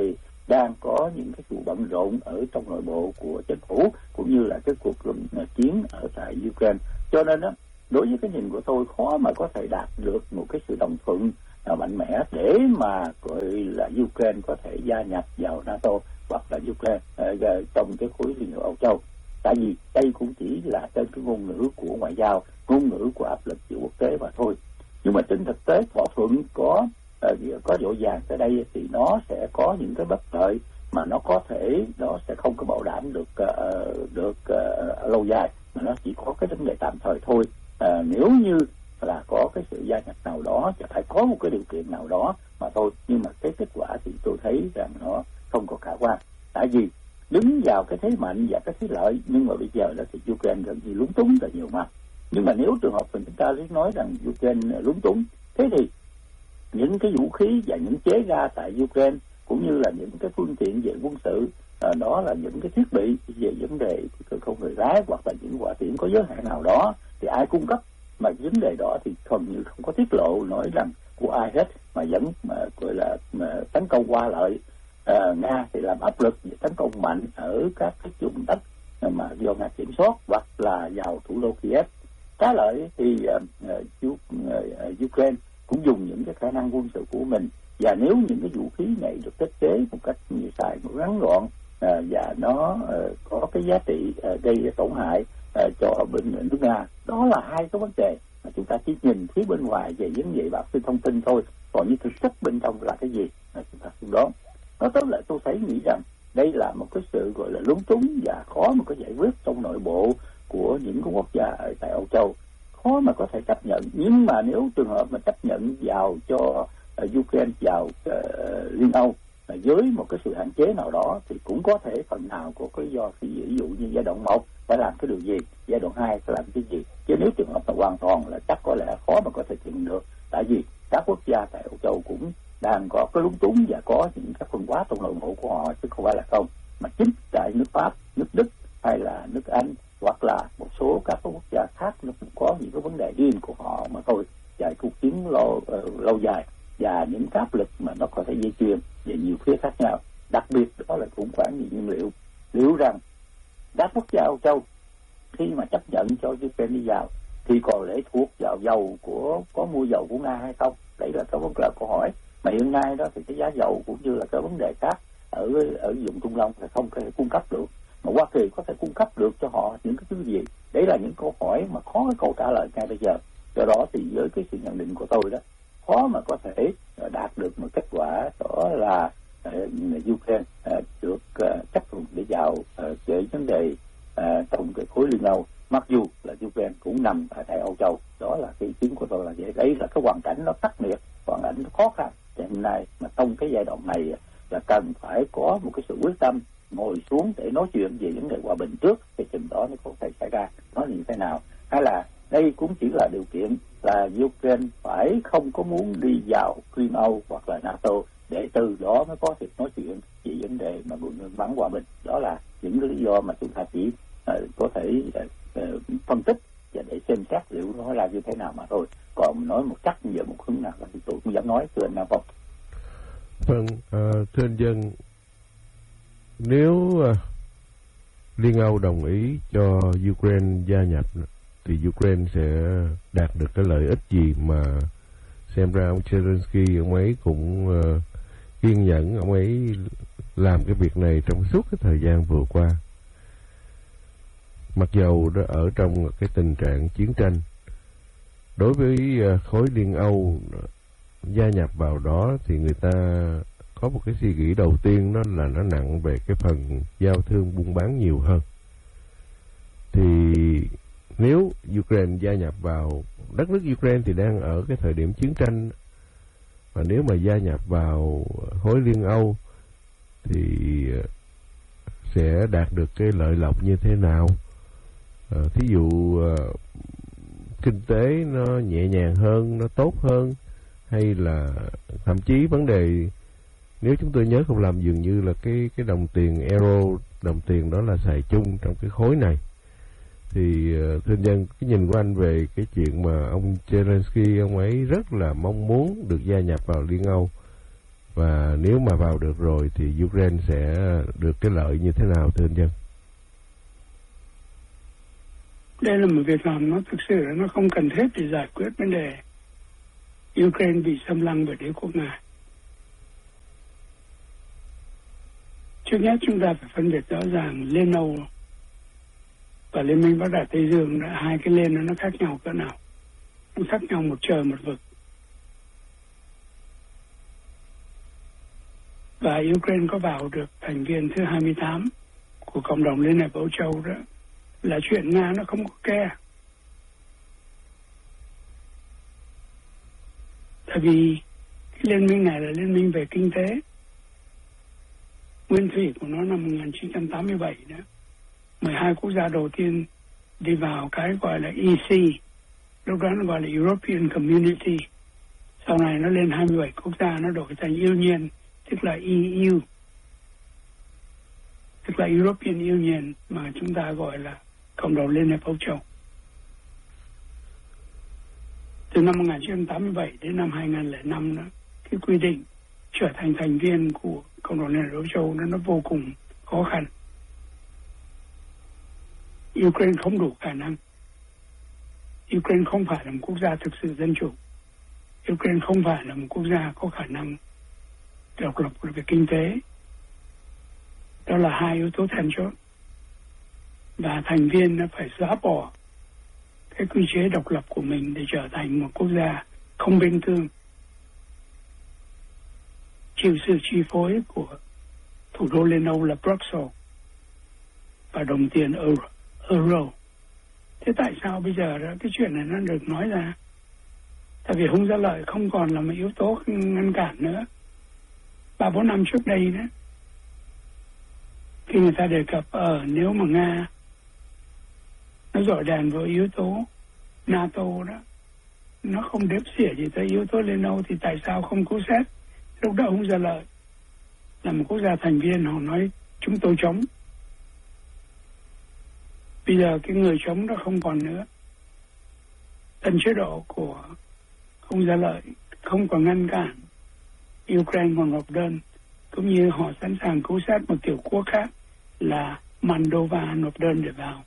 đang có những cái sự bận rộn ở trong nội bộ của chính phủ, cũng như là cái cuộc chiến ở tại Ukraine. Cho nên đó, đối với cái nhìn của tôi, khó mà có thể đạt được một cái sự đồng thuận mạnh mẽ để mà gọi là Ukraine có thể gia nhập vào NATO hoặc là Ukraine trong cái khối Liên hiệp Âu Châu. Tại vì đây cũng chỉ là trên cái ngôn ngữ của ngoại giao, ngôn ngữ của áp lực của quốc tế mà thôi. Nhưng mà trên thực tế thỏa thuận có dội vàng tới đây thì nó sẽ có những cái bất lợi mà nó có thể nó sẽ không có bảo đảm được lâu dài, mà nó chỉ có cái vấn đề tạm thời thôi. Nếu như là có cái sự gia nhập nào đó,จะphải có một cái điều kiện nào đó mà thôi. Nhưng mà cái kết quả thì tôi thấy rằng nó không có khả quan. Tại vì đứng vào cái thế mạnh và cái thế lợi, nhưng mà bây giờ là thì Ukraine gần như lúng túng rất nhiều mà. Nhưng mà nếu trường hợp mình chúng ta nói rằng Ukraine lúng túng, thế thì những cái vũ khí và những chế ga tại Ukraine cũng như là những cái phương tiện về quân sự, đó là những cái thiết bị về vấn đề không người lái hoặc là những hỏa tiễn có giới hạn nào đó thì ai cung cấp, mà vấn đề đó thì gần như không có tiết lộ nói rằng của ai hết, mà vẫn gọi là tấn công qua lợi. Nga thì làm áp lực để tấn công mạnh ở các cái vùng đất mà do Nga kiểm soát hoặc là vào thủ đô Kiev. Trái lại thì Ukraine cũng dùng những cái khả năng quân sự của mình, và nếu những cái vũ khí này được thiết kế một cách xài một ngắn gọn và nó có cái giá trị gây tổn hại cho bên nước Nga, đó là hai cái vấn đề mà chúng ta chỉ nhìn phía bên ngoài về vấn đề bác xin thông tin thôi, còn như thực chất bên trong là cái gì chúng ta không đoán. Nói tới lại tôi thấy nghĩ rằng đây là một cái sự gọi là lúng túng và khó mà có giải quyết trong nội bộ của những cái quốc gia ở tại Âu Châu, khó mà có thể chấp nhận. Nhưng mà nếu trường hợp mà chấp nhận vào cho Ukraine vào Liên Âu với một cái sự hạn chế nào đó thì cũng có thể phần nào có cái do, ví dụ như giai đoạn 1 phải làm cái điều gì, giai đoạn 2 phải làm cái gì. Chứ nếu trường hợp là hoàn toàn là chắc có lẽ khó mà có thể thực hiện được, tại vì các quốc gia tại Âu Châu cũng đang có cái lúng túng và có những cái phân hóa trong nội bộ của họ, chứ không phải là không. Mà chính tại nước Pháp, nước Đức hay là nước Anh hoặc là một số các quốc gia khác nó cũng có những cái vấn đề riêng của họ mà thôi, chạy cuộc chiến lâu dài và những áp lực mà nó có thể dây chuyền về nhiều phía khác nhau. Đặc biệt đó là khủng hoảng về nhiên liệu. Liệu rằng các quốc gia Âu Châu khi mà chấp nhận cho Ukraine đi vào thì còn lệ thuộc vào dầu có mua dầu của Nga hay không? Đấy là cái vấn đề câu hỏi. Mà hiện nay đó thì cái giá dầu cũng như là cái vấn đề khác ở vùng Trung Đông thì không thể cung cấp được. Mà Hoa Kỳ có thể cung cấp được cho họ những cái thứ gì? Đấy là những câu hỏi mà khó cái câu trả lời ngay bây giờ. Do đó thì với cái sự nhận định của tôi đó, khó mà có thể đạt được một kết quả đó là Ukraine được chấp thuận để vào về vấn đề trong cái khối Liên Âu, mặc dù là Ukraine cũng nằm tại Âu Châu. Đó là cái ý kiến của tôi là vậy. Đấy là cái hoàn cảnh nó khắc nghiệt, hoàn cảnh nó khó khăn hiện nay, mà trong cái giai đoạn này là cần phải có một cái sự quyết tâm ngồi xuống để nói chuyện về vấn đề hòa bình trước, thì chừng đó nó có thể xảy ra nó như thế nào. Hay là đây cũng chỉ là điều kiện là Ukraine phải không có muốn đi vào Liên Âu hoặc là NATO để từ đó mới có thể nói chuyện về vấn đề mà bắn hòa bình. Đó là những cái lý do mà chúng ta chỉ có thể phân tích và để xem xét liệu nó là như thế nào mà thôi. Còn nói một chắc về một hướng nào thì tôi cũng dám nói, thưa anh Nam Phong. Vâng, thưa anh Dân, nếu Liên Âu đồng ý cho Ukraine gia nhập thì Ukraine sẽ đạt được cái lợi ích gì mà xem ra ông Zelensky ông ấy cũng kiên nhẫn, ông ấy làm cái việc này trong suốt cái thời gian vừa qua, mặc dầu đó ở trong cái tình trạng chiến tranh. Đối với khối Liên Âu gia nhập vào đó thì người ta có một cái suy nghĩ đầu tiên, đó là nó nặng về cái phần giao thương buôn bán nhiều hơn. Thì nếu Ukraine gia nhập vào, đất nước Ukraine thì đang ở cái thời điểm chiến tranh, và nếu mà gia nhập vào khối Liên Âu thì sẽ đạt được cái lợi lộc như thế nào? Thí dụ kinh tế nó nhẹ nhàng hơn, nó tốt hơn, hay là thậm chí vấn đề, nếu chúng tôi nhớ không lầm, dường như là cái đồng tiền euro, đồng tiền đó là xài chung trong cái khối này. Thì thưa Nhân, cái nhìn của anh về cái chuyện mà ông Zelensky ông ấy rất là mong muốn được gia nhập vào Liên Âu, Và nếu mà vào được rồi thì Ukraine sẽ được cái lợi như thế nào thưa anh Dân? Đây là một việc làm nó thực sự là nó không cần thiết để giải quyết vấn đề Ukraine bị xâm lăng bởi đế quốc Nga. Trước nhất chúng ta phải phân biệt rõ ràng Liên Âu và Liên minh Bắc Đại Tây Dương, hai cái liên nó khác nhau cỡ nào. Nó khác nhau một trời một vực. Và Ukraine có vào được thành viên thứ 28 của cộng đồng Liên hiệp Âu Châu đó là chuyện Nga nó không có ke. Tại vì cái liên minh này là liên minh về kinh tế. Nguyên thủy của nó năm 1987 đó. 12 quốc gia đầu tiên đi vào cái gọi là EC, lúc đó nó gọi là European Community. Sau này nó lên 27 quốc gia, nó đổi thành Union, tức là EU, tức là European Union mà chúng ta gọi là cộng đồng Liên hiệp Âu Châu. Từ năm 1987 đến năm 2005 đó, cái quy định trở thành thành viên của cộng đồng Liên hiệp Âu Châu nó vô cùng khó khăn. Ukraine không đủ khả năng. Ukraine không phải là một quốc gia thực sự dân chủ. Ukraine không phải là một quốc gia có khả năng độc lập về kinh tế. Đó là hai yếu tố then chốt. Và thành viên nó phải xóa bỏ cái quy chế độc lập của mình để trở thành một quốc gia không biên cương, chịu sự chi phối của thủ đô Liên Âu là Brussels và đồng tiền euro. Thế tại sao bây giờ đó cái chuyện này nó được nói ra? Tại vì Hung Gia Lợi không còn là một yếu tố ngăn cản nữa. 3-4 năm trước đây đó, khi người ta đề cập nếu mà Nga nó dội đèn vào yếu tố NATO đó, nó không đếm xỉa gì tới yếu tố Liên Âu, thì tại sao không cứu xét? Lúc đó Hung Gia Lợi là một quốc gia thành viên, họ nói chúng tôi chống. Bây giờ cái người chống đó không còn nữa. Tân chế độ của Hung Gia Lợi không còn ngăn cản Ukraine còn nộp đơn, cũng như họ sẵn sàng cứu sát một tiểu quốc khác là Moldova nộp đơn để vào.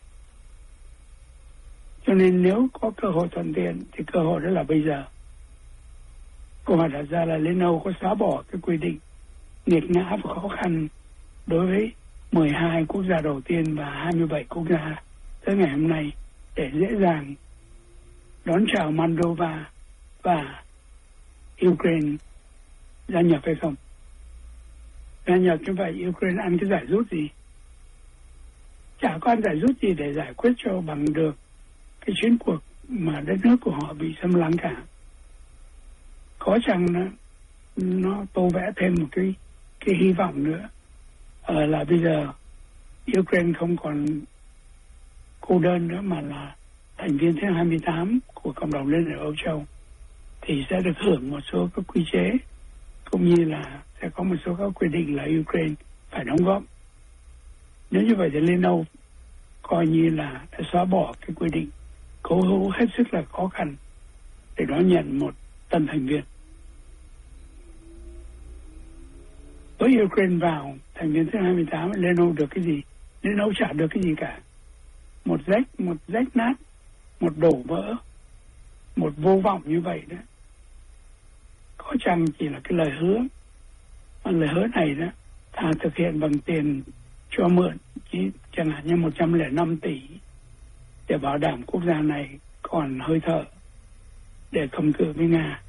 Cho nên nếu có cơ hội thuận tiện thì cơ hội đó là bây giờ. Câu hỏi đặt ra là Liên Âu có xóa bỏ cái quy định nghiệt ngã và khó khăn đối với 12 quốc gia đầu tiên và 27 quốc gia tới ngày hôm nay để dễ dàng đón chào Moldova và Ukraine gia nhập hay không? Gia nhập như vậy Ukraine ăn cái giải rút gì? Chả có ăn giải rút gì để giải quyết cho bằng được cái chiến cuộc mà đất nước của họ bị xâm lăng cả. Có chăng nó tô vẽ thêm một cái hy vọng nữa là bây giờ Ukraine không còn cô đơn nữa mà là thành viên thứ 28 của cộng đồng Liên hiệp Âu Châu, thì sẽ được hưởng một số các quy chế, cũng như là sẽ có một số các quy định là Ukraine phải đóng góp. Nếu như vậy thì Liên Âu coi như là đã xóa bỏ cái quy định cố hữu hết sức là khó khăn để đón nhận một tân thành viên. Với Ukraine vào thành viên thứ 28, Liên Âu được cái gì? Liên Âu chả được cái gì cả. Một rách nát, một đổ vỡ, một vô vọng như vậy đó. Có chăng chỉ là cái lời hứa. Mà lời hứa này đó thà thực hiện bằng tiền cho mượn, chỉ chẳng hạn như 105 tỷ để bảo đảm quốc gia này còn hơi thở để cầm cự với Nga.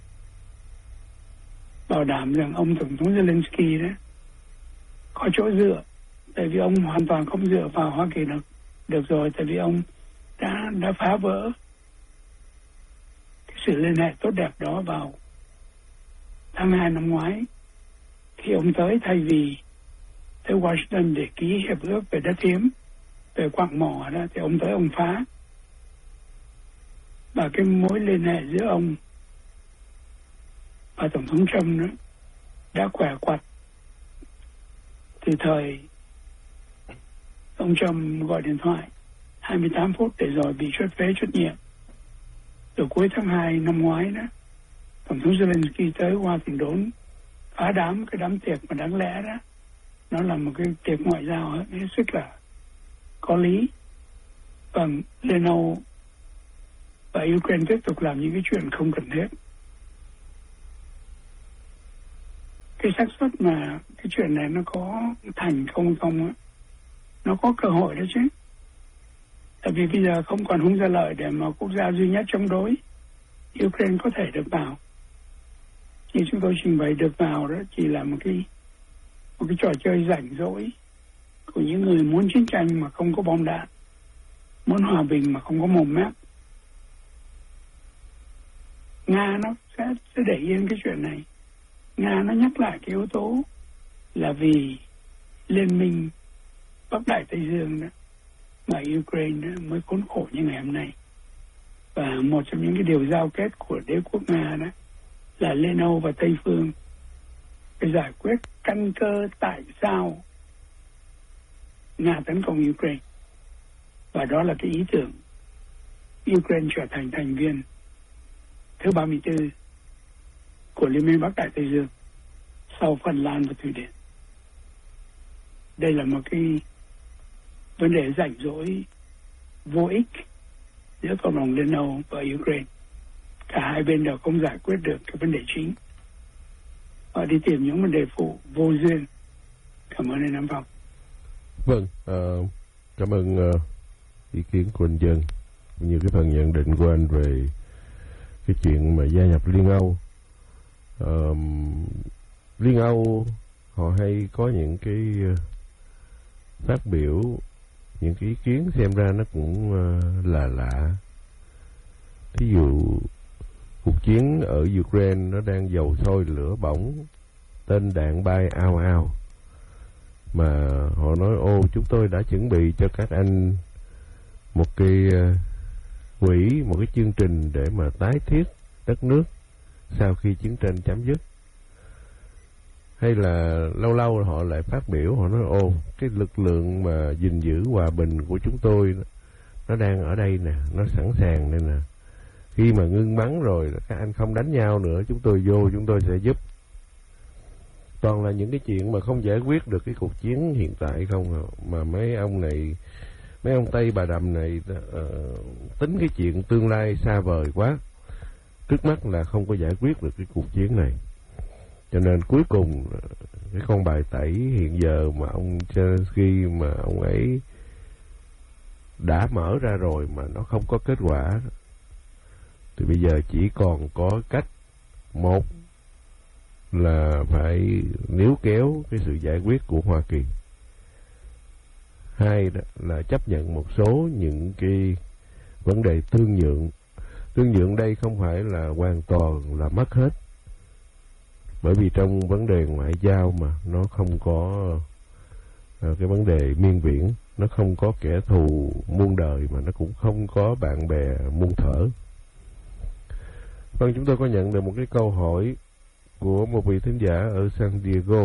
Bảo đảm rằng ông Tổng thống Zelensky đó có chỗ dựa, tại vì ông hoàn toàn không dựa vào Hoa Kỳ được rồi, tại vì ông đã phá vỡ cái sự liên hệ tốt đẹp đó vào tháng 2 năm ngoái, khi ông tới thay vì tới Washington để ký hiệp ước về đất hiếm, về quặng mỏ đó, thì ông tới ông phá. Và cái mối liên hệ giữa ông và Tổng thống Trump đó đã quẻ quặt từ thời ông Trump gọi điện thoại 28 phút để rồi bị truất phế trách nhiệm. Từ cuối tháng 2 năm ngoái đó, Tổng thống Zelensky tới Hoa Thỉnh Đốn phá đám cái đám tiệc mà đáng lẽ đó nó là một cái tiệc ngoại giao hết sức là có lý. Và Liên Âu và Ukraine tiếp tục làm những cái chuyện không cần thiết. Cái xác suất mà cái chuyện này nó có thành không á, nó có cơ hội đó chứ. Tại vì bây giờ không còn hung ra lợi để mà quốc gia duy nhất chống đối. Ukraine có thể được vào. Như chúng tôi trình bày, được vào đó chỉ là một cái trò chơi rảnh rỗi của những người muốn chiến tranh mà không có bom đạn, muốn hòa bình mà không có mồm mép. Nga nó sẽ để yên cái chuyện này. Nga nó nhắc lại cái yếu tố là vì liên minh Bắc Đại Tây Dương đó mà Ukraine đó mới khốn khổ như ngày hôm nay. Và một trong những cái điều giao kết của đế quốc Nga đó là Liên Âu và Tây Phương phải giải quyết căn cơ tại sao Nga tấn công Ukraine. Và đó là cái ý tưởng Ukraine trở thành thành viên thứ 34 của Liên minh Bắc Đại Tây Dương sau Phần Lan và Thụy Điển. Đây là một cái vấn đề rảnh rỗi vô ích giữa cộng đồng Liên Âu và Ukraine. Cả hai bên đều không giải quyết được cái vấn đề chính. Họ đi tìm những vấn đề phụ vô duyên. Cảm ơn anh Nam Phong. Vâng, cảm ơn ý kiến của anh Dân, cũng như cái phần nhận định của anh về cái chuyện mà gia nhập Liên Âu. Liên Âu họ hay có những cái phát biểu, những cái ý kiến xem ra nó cũng là lạ. Thí dụ cuộc chiến ở Ukraine nó đang dầu sôi lửa bỏng, tên đạn bay ao ao, mà họ nói ô chúng tôi đã chuẩn bị cho các anh một cái quỹ, một cái chương trình để mà tái thiết đất nước sau khi chiến tranh chấm dứt. Hay là lâu lâu họ lại phát biểu, họ nói ô cái lực lượng mà gìn giữ hòa bình của chúng tôi nó đang ở đây nè, nó sẵn sàng đây nè. Khi mà ngưng bắn rồi các anh không đánh nhau nữa, chúng tôi vô chúng tôi sẽ giúp. Toàn là những cái chuyện mà không giải quyết được cái cuộc chiến hiện tại không, mà mấy ông này, mấy ông Tây Bà Đầm này tính cái chuyện tương lai xa vời quá, trước mắt là không có giải quyết được cái cuộc chiến này. Cho nên cuối cùng cái con bài tẩy hiện giờ mà ông Zelensky mà ông ấy đã mở ra rồi mà nó không có kết quả, thì bây giờ chỉ còn có cách: một là phải níu kéo cái sự giải quyết của Hoa Kỳ, hai đó là chấp nhận một số những cái vấn đề tương nhượng. Tương nhượng đây không phải là hoàn toàn là mất hết, bởi vì trong vấn đề ngoại giao mà nó không có cái vấn đề miên viễn, nó không có kẻ thù muôn đời, mà nó cũng không có bạn bè muôn thuở. Vâng, chúng tôi có nhận được một cái câu hỏi của một vị thính giả ở San Diego.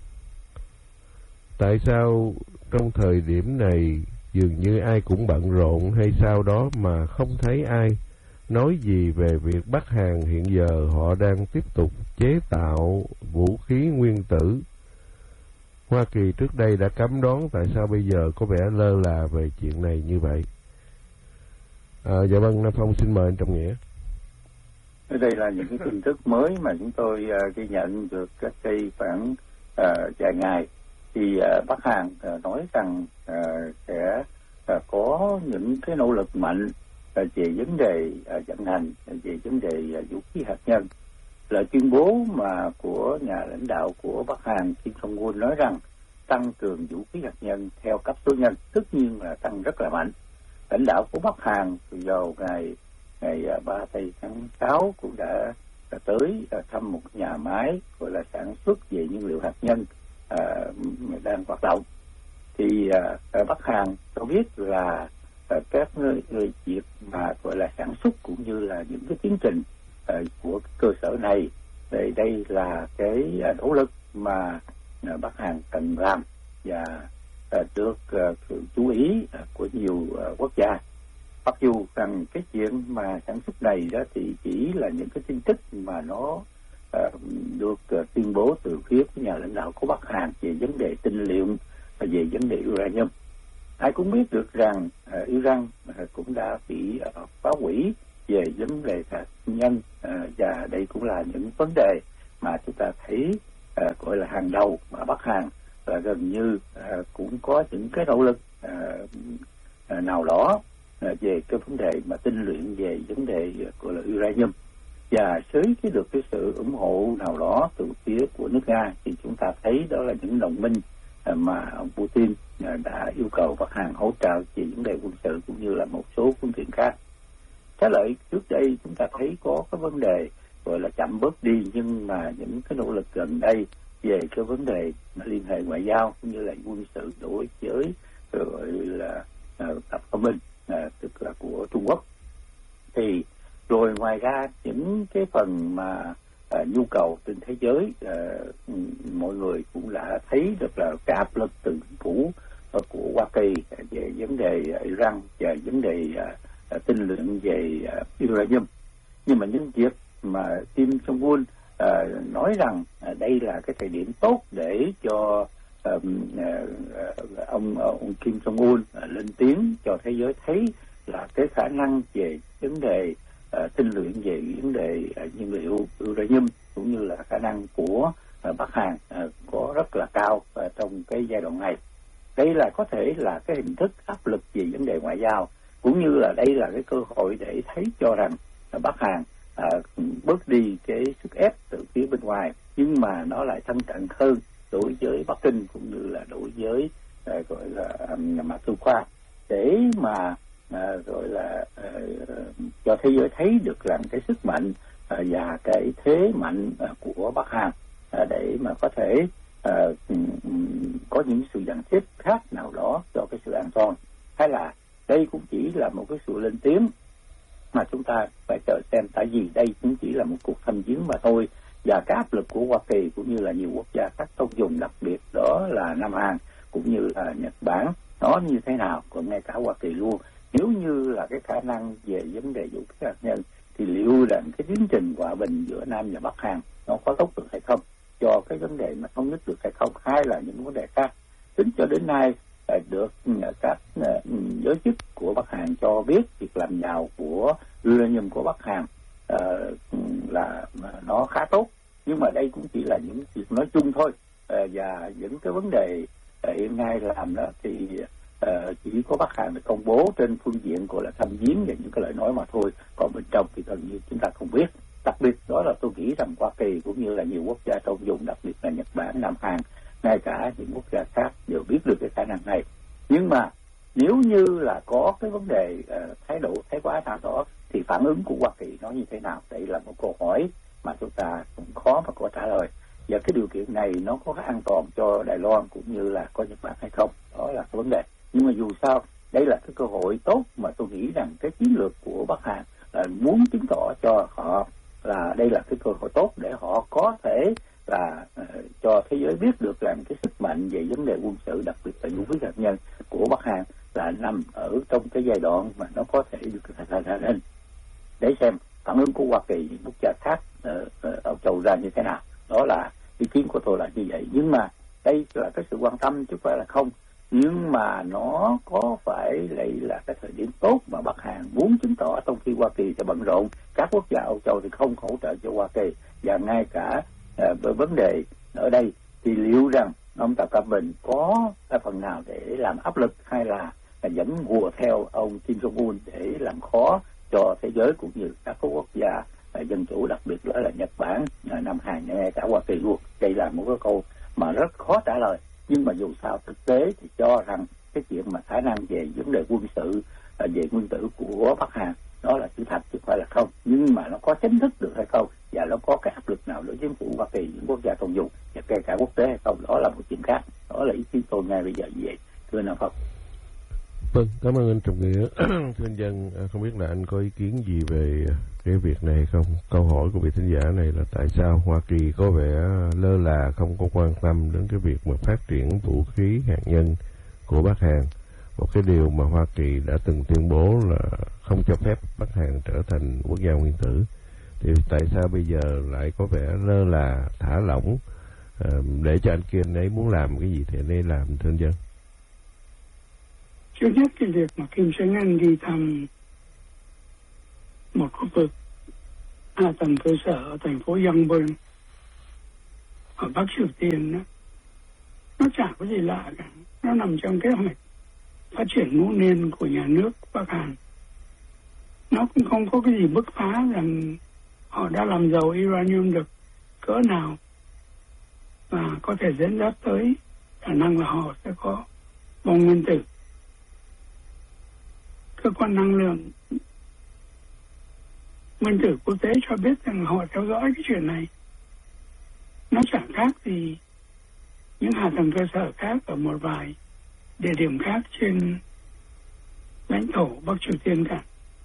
Tại sao trong thời điểm này dường như ai cũng bận rộn hay sao đó mà không thấy ai nói gì về việc Bắc Hàn hiện giờ họ đang tiếp tục chế tạo vũ khí nguyên tử? Hoa Kỳ trước đây đã cấm đoán, tại sao bây giờ có vẻ lơ là về chuyện này như vậy? Dạ vâng, Nam Phong xin mời anh Trọng Nghĩa. Đây là những cái tin tức mới mà chúng tôi ghi nhận được cách đây khoảng vài ngày. Thì Bắc Hàn nói rằng sẽ có những cái nỗ lực mạnh về vấn đề vận hành, về vấn đề vũ khí hạt nhân. Lời tuyên bố mà của nhà lãnh đạo của Bắc Hàn Kim Jong-un nói rằng tăng cường vũ khí hạt nhân theo cấp số nhân, tất nhiên là tăng rất là mạnh. Lãnh đạo của Bắc Hàn vào ngày 3 tháng 6 cũng đã tới thăm một nhà máy gọi là sản xuất về nhiên liệu hạt nhân đang hoạt động. Thì Bắc Hàn cho biết là các người việc mà gọi là sản xuất cũng như là những cái tiến trình của cơ sở này, đây là cái nỗ lực mà Bắc Hàn cần làm và được sự chú ý của nhiều quốc gia. Mặc dù rằng cái chuyện mà sản xuất này đó thì chỉ là những cái tin tức mà nó được tuyên bố từ phía của nhà lãnh đạo của Bắc Hàn về vấn đề tinh luyện và về vấn đề uranium. Ai cũng biết được rằng Iran cũng đã bị phá hủy về vấn đề hạt nhân, và đây cũng là những vấn đề mà chúng ta thấy gọi là hàng đầu mà Bắc Hàn là gần như cũng có những cái nỗ lực nào đó về cái vấn đề mà tinh luyện về vấn đề gọi là uranium, và với cái được cái sự ủng hộ nào đó từ phía của nước Nga thì chúng ta thấy đó là những đồng minh mà ông Putin đã yêu cầu Bắc Hàn hỗ trợ về vấn đề quân sự cũng như là một số phương tiện khác. Trái lại trước đây chúng ta thấy có cái vấn đề gọi là chậm bớt đi, nhưng mà những cái nỗ lực gần đây về cái vấn đề liên hệ ngoại giao cũng như là quân sự đối với gọi là Tập Cận Bình, tức là của Trung Quốc, thì rồi ngoài ra những cái phần mà nhu cầu trên thế giới, mọi người cũng đã thấy được là cái áp lực từ chính phủ của Hoa Kỳ về vấn đề Iran và vấn đề tinh luyện về uranium. Nhưng mà những việc mà Kim Jong-un nói rằng đây là cái thời điểm tốt để cho ông Kim Jong-un lên tiếng cho thế giới thấy là cái khả năng về vấn đề tinh luyện về vấn đề nhiên liệu uranium cũng như là khả năng của Bắc Hàn có rất là cao trong cái giai đoạn này. Đây là có thể là cái hình thức áp lực về vấn đề ngoại giao, cũng như là đây là cái cơ hội để thấy cho rằng Bắc Hàn bớt đi cái sức ép từ phía bên ngoài, nhưng mà nó lại thân cận hơn đối với Bắc Kinh cũng như là đối với gọi là Moscow Khoa, để mà gọi là cho thế giới thấy được rằng cái sức mạnh và cái thế mạnh của Bắc Hàn, để mà có thể có những sự dàn xếp khác nào đó cho cái sự an toàn, hay là đây cũng chỉ là một cái sự lên tiếng mà chúng ta phải chờ xem, tại vì đây cũng chỉ là một cuộc tham chiến mà thôi, và cái áp lực của Hoa Kỳ cũng như là nhiều quốc gia khác trong vùng, đặc biệt đó là Nam Hàn cũng như là Nhật Bản, nó như thế nào, còn ngay cả Hoa Kỳ luôn. Nếu như là cái khả năng về vấn đề vũ khí hạt nhân thì liệu rằng cái tiến trình hòa bình giữa Nam và Bắc Hàn nó có tốt được hay không, cho cái vấn đề mà thống nhất được hay không, hay là những vấn đề khác. Tính cho đến nay được các giới chức của Bắc Hàn cho biết việc làm giàu của uranium của Bắc Hàn là nó khá tốt, nhưng mà đây cũng chỉ là những việc nói chung thôi, và những cái vấn đề hiện nay làm đó thì chỉ có Bắc Hàn được công bố trên phương diện gọi là thăm viếng và những cái lời nói mà thôi, còn bên trong thì gần như chúng ta không biết. Đặc biệt đó là tôi nghĩ rằng Hoa Kỳ cũng như là nhiều quốc gia trong vùng, đặc biệt là Nhật Bản, Nam Hàn, ngay cả những quốc gia khác đều biết được cái khả năng này. Nhưng mà nếu như là có cái vấn đề thái độ thái quá nào đó thì phản ứng của Hoa Kỳ nó như thế nào? Đây là một câu hỏi mà chúng ta cũng khó mà có trả lời. Và cái điều kiện này nó có an toàn cho Đài Loan cũng như là có Nhật Bản hay không? Đó là cái vấn đề. Nhưng mà dù sao, đây là cái cơ hội tốt mà tôi nghĩ rằng cái chiến lược của Bắc Hàn là muốn chứng tỏ cho họ là đây là cái cơ hội tốt để họ có thể là cho thế giới biết được rằng cái sức mạnh về vấn đề quân sự, đặc biệt là vũ khí hạt nhân của Bắc Hàn là nằm ở trong cái giai đoạn mà nó có thể được thành ra lên, để xem phản ứng của Hoa Kỳ, những quốc gia khác ở châu ra như thế nào. Đó là ý kiến của tôi là như vậy. Nhưng mà đây là cái sự quan tâm chứ không phải là không. Nhưng mà nó có phải đây là cái thời điểm tốt mà Bắc Hàn muốn chứng tỏ, trong khi Hoa Kỳ sẽ bận rộn, các quốc gia Âu Châu thì không hỗ trợ cho Hoa Kỳ, và ngay cả vấn đề ở đây thì liệu rằng ông Tập Cận Bình có cái phần nào để làm áp lực, hay là vẫn hùa theo ông Kim Jong-un để làm khó cho thế giới cũng như các quốc gia dân chủ, đặc biệt đó là Nhật Bản, Nam Hàn, ngay cả Hoa Kỳ luôn. Đây là một cái câu mà rất khó trả lời. Nhưng mà dù sao thực tế thì cho rằng cái chuyện mà khả năng về vấn đề quân sự, về nguyên tử của Bắc Hàn đó là sự thật chứ không phải là không. Nhưng mà nó có chính thức được hay không, và nó có cái áp lực nào đối với chính phủ Hoa Kỳ, những quốc gia trong vùng và kể cả quốc tế hay không, đó là một chuyện khác. Đó là ý kiến tôi ngay bây giờ như vậy. Thưa anh Phong. Vâng, cảm ơn anh Trọng Nghĩa. Thưa anh Dân, không biết là anh có ý kiến gì về cái việc này không? Câu hỏi của vị thính giả này là tại sao Hoa Kỳ có vẻ lơ là, không có quan tâm đến cái việc mà phát triển vũ khí hạt nhân của Bắc Hàn, một cái điều mà Hoa Kỳ đã từng tuyên bố là không cho phép Bắc Hàn trở thành quốc gia nguyên tử. Thì tại sao bây giờ lại có vẻ lơ là, thả lỏng, để cho anh kia anh ấy muốn làm cái gì thì anh ấy làm, thưa anh Dân? Trước nhất cái việc mà Kim Jong Un đi thăm một khu vực hạ tầng cơ sở ở thành phố Yongbyon ở Bắc Triều Tiên đó, nó chẳng có gì lạ cả. Nó nằm trong kế hoạch phát triển ngũ niên của nhà nước Bắc Hàn. Nó cũng không có cái gì bứt phá rằng họ đã làm giàu uranium được cỡ nào và có thể dẫn dắt tới khả năng là họ sẽ có bom nguyên tử. Cơ quan năng lượng nguyên tử quốc tế cho biết rằng họ theo dõi cái chuyện này. Nó chẳng khác gì những hạ tầng cơ sở khác ở một vài địa điểm khác trên lãnh thổ Bắc Triều Tiên cả.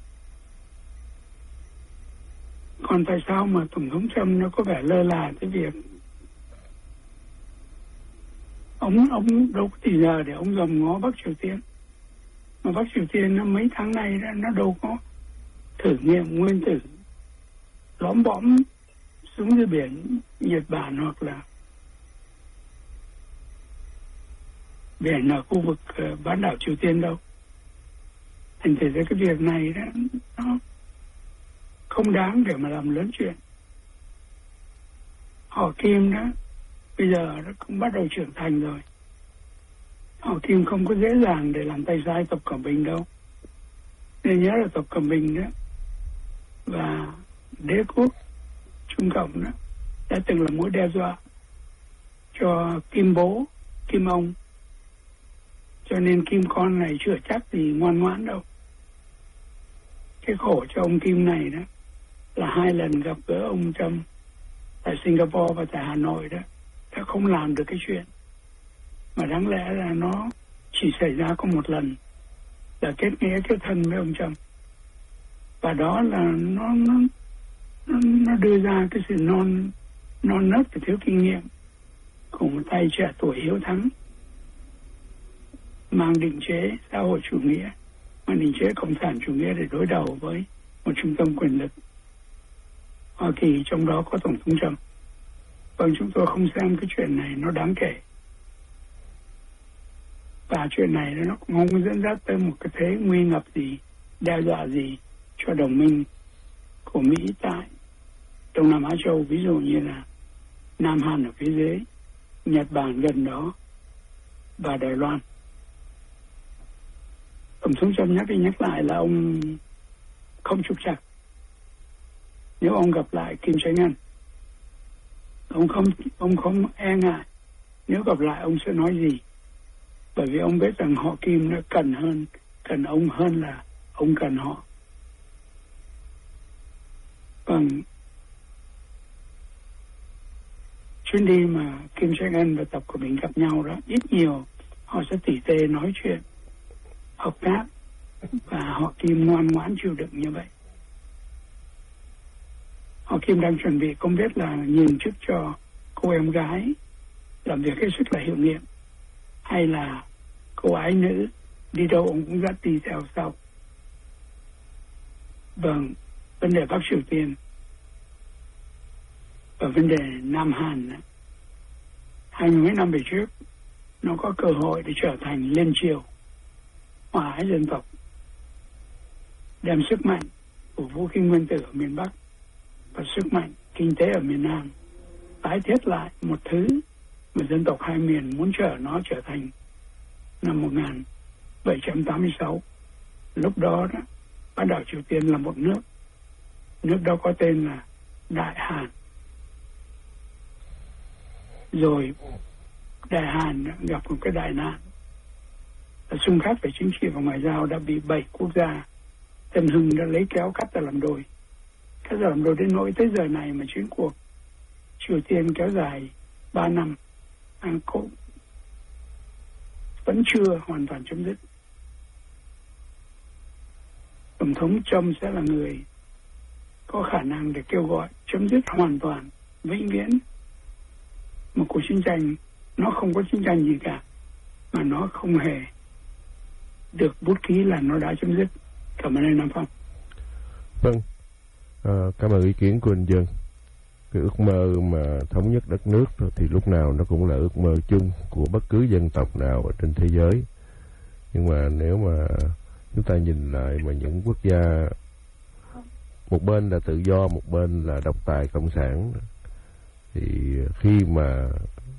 Còn tại sao mà Tổng thống Trump nó có vẻ lơ là cái việc ông đâu có thì giờ để ông dòm ngó Bắc Triều Tiên. Mà Bắc Triều Tiên nó mấy tháng nay nó đâu có thử nghiệm nguyên tử lõm bõm xuống dưới biển Nhật Bản hoặc là biển ở khu vực bán đảo Triều Tiên đâu. Thành thử ra cái việc này đó, nó không đáng để mà làm lớn chuyện. Họ Kim đó bây giờ nó cũng bắt đầu trưởng thành rồi. Họ Kim không có dễ dàng để làm tay sai Tập Cận Bình đâu. Nên nhớ là Tập Cận Bình đó và đế quốc Trung Cộng đó đã từng là mối đe dọa cho Kim bố, Kim ông. Cho nên Kim con này chưa chắc gì ngoan ngoãn đâu. Cái khổ cho ông Kim này đó là 2 lần gặp gỡ ông Trump tại Singapore và tại Hà Nội đó đã không làm được cái chuyện mà đáng lẽ là nó chỉ xảy ra có một lần, là kết nghĩa kết thân với ông Trump. Và đó là nó đưa ra cái sự non nớt và thiếu kinh nghiệm của một tay trẻ tuổi hiếu thắng mang định chế xã hội chủ nghĩa, mang định chế cộng sản chủ nghĩa để đối đầu với một trung tâm quyền lực Hoa Kỳ, trong đó có Tổng thống Trump. Vâng, chúng tôi không xem cái chuyện này nó đáng kể. Và chuyện này nó cũng không dẫn dắt tới một cái thế nguy ngập gì, đe dọa gì cho đồng minh của Mỹ tại Đông Nam Á Châu, ví dụ như là Nam Hàn ở phía dưới, Nhật Bản gần đó và Đài Loan. Tổng thống Trump nhắc đi nhắc lại là ông không trục trặc. Nếu ông gặp lại Kim Jong Un, ông không e ngại nếu gặp lại ông sẽ nói gì, bởi vì ông biết rằng họ Kim nó cần ông hơn là ông cần họ. Còn chuyến đi mà Kim Jong Un và Tập Cận Bình gặp nhau đó, ít nhiều họ sẽ tỉ tê nói chuyện, hợp tác, và họ Kim ngoan ngoãn chịu đựng như vậy. Họ Kim đang chuẩn bị không biết là nhường chức cho cô em gái làm việc hết sức là hiệu nghiệm, hay là cô ái nữ đi đâu ông cũng dắt đi theo sau. Vâng, vấn đề Bắc Triều Tiên và vấn đề Nam Hàn, 20 mấy năm về trước nó có cơ hội để trở thành liên triều hòa ái dân tộc, đem sức mạnh của vũ khí nguyên tử ở miền Bắc và sức mạnh kinh tế ở miền Nam tái thiết lại một thứ mà dân tộc hai miền muốn nó trở thành năm 1786. Lúc đó đó, bán đảo Triều Tiên là một nước đó có tên là Đại Hàn. Rồi Đại Hàn gặp một cái đại nạn là xung khắc về chính trị và ngoại giao, đã bị 7 quốc gia Tân Hưng đã lấy kéo cắt ra làm đôi. Cắt ra làm đôi đến nỗi tới giờ này mà chiến cuộc Triều Tiên kéo dài 3 năm vẫn chưa hoàn toàn chấm dứt. Tổng thống Trump sẽ là người có khả năng để kêu gọi chấm dứt hoàn toàn, vĩnh viễn một cuộc chiến tranh. Nó không có chiến tranh gì cả, mà nó không hề được bút ký là nó đã chấm dứt. Cảm ơn anh Nam Phong. Vâng, Cảm ơn ý kiến của anh Dân. Cái ước mơ mà thống nhất đất nước thì lúc nào nó cũng là ước mơ chung của bất cứ dân tộc nào ở trên thế giới. Nhưng mà nếu mà chúng ta nhìn lại mà những quốc gia, một bên là tự do, một bên là độc tài cộng sản, thì khi mà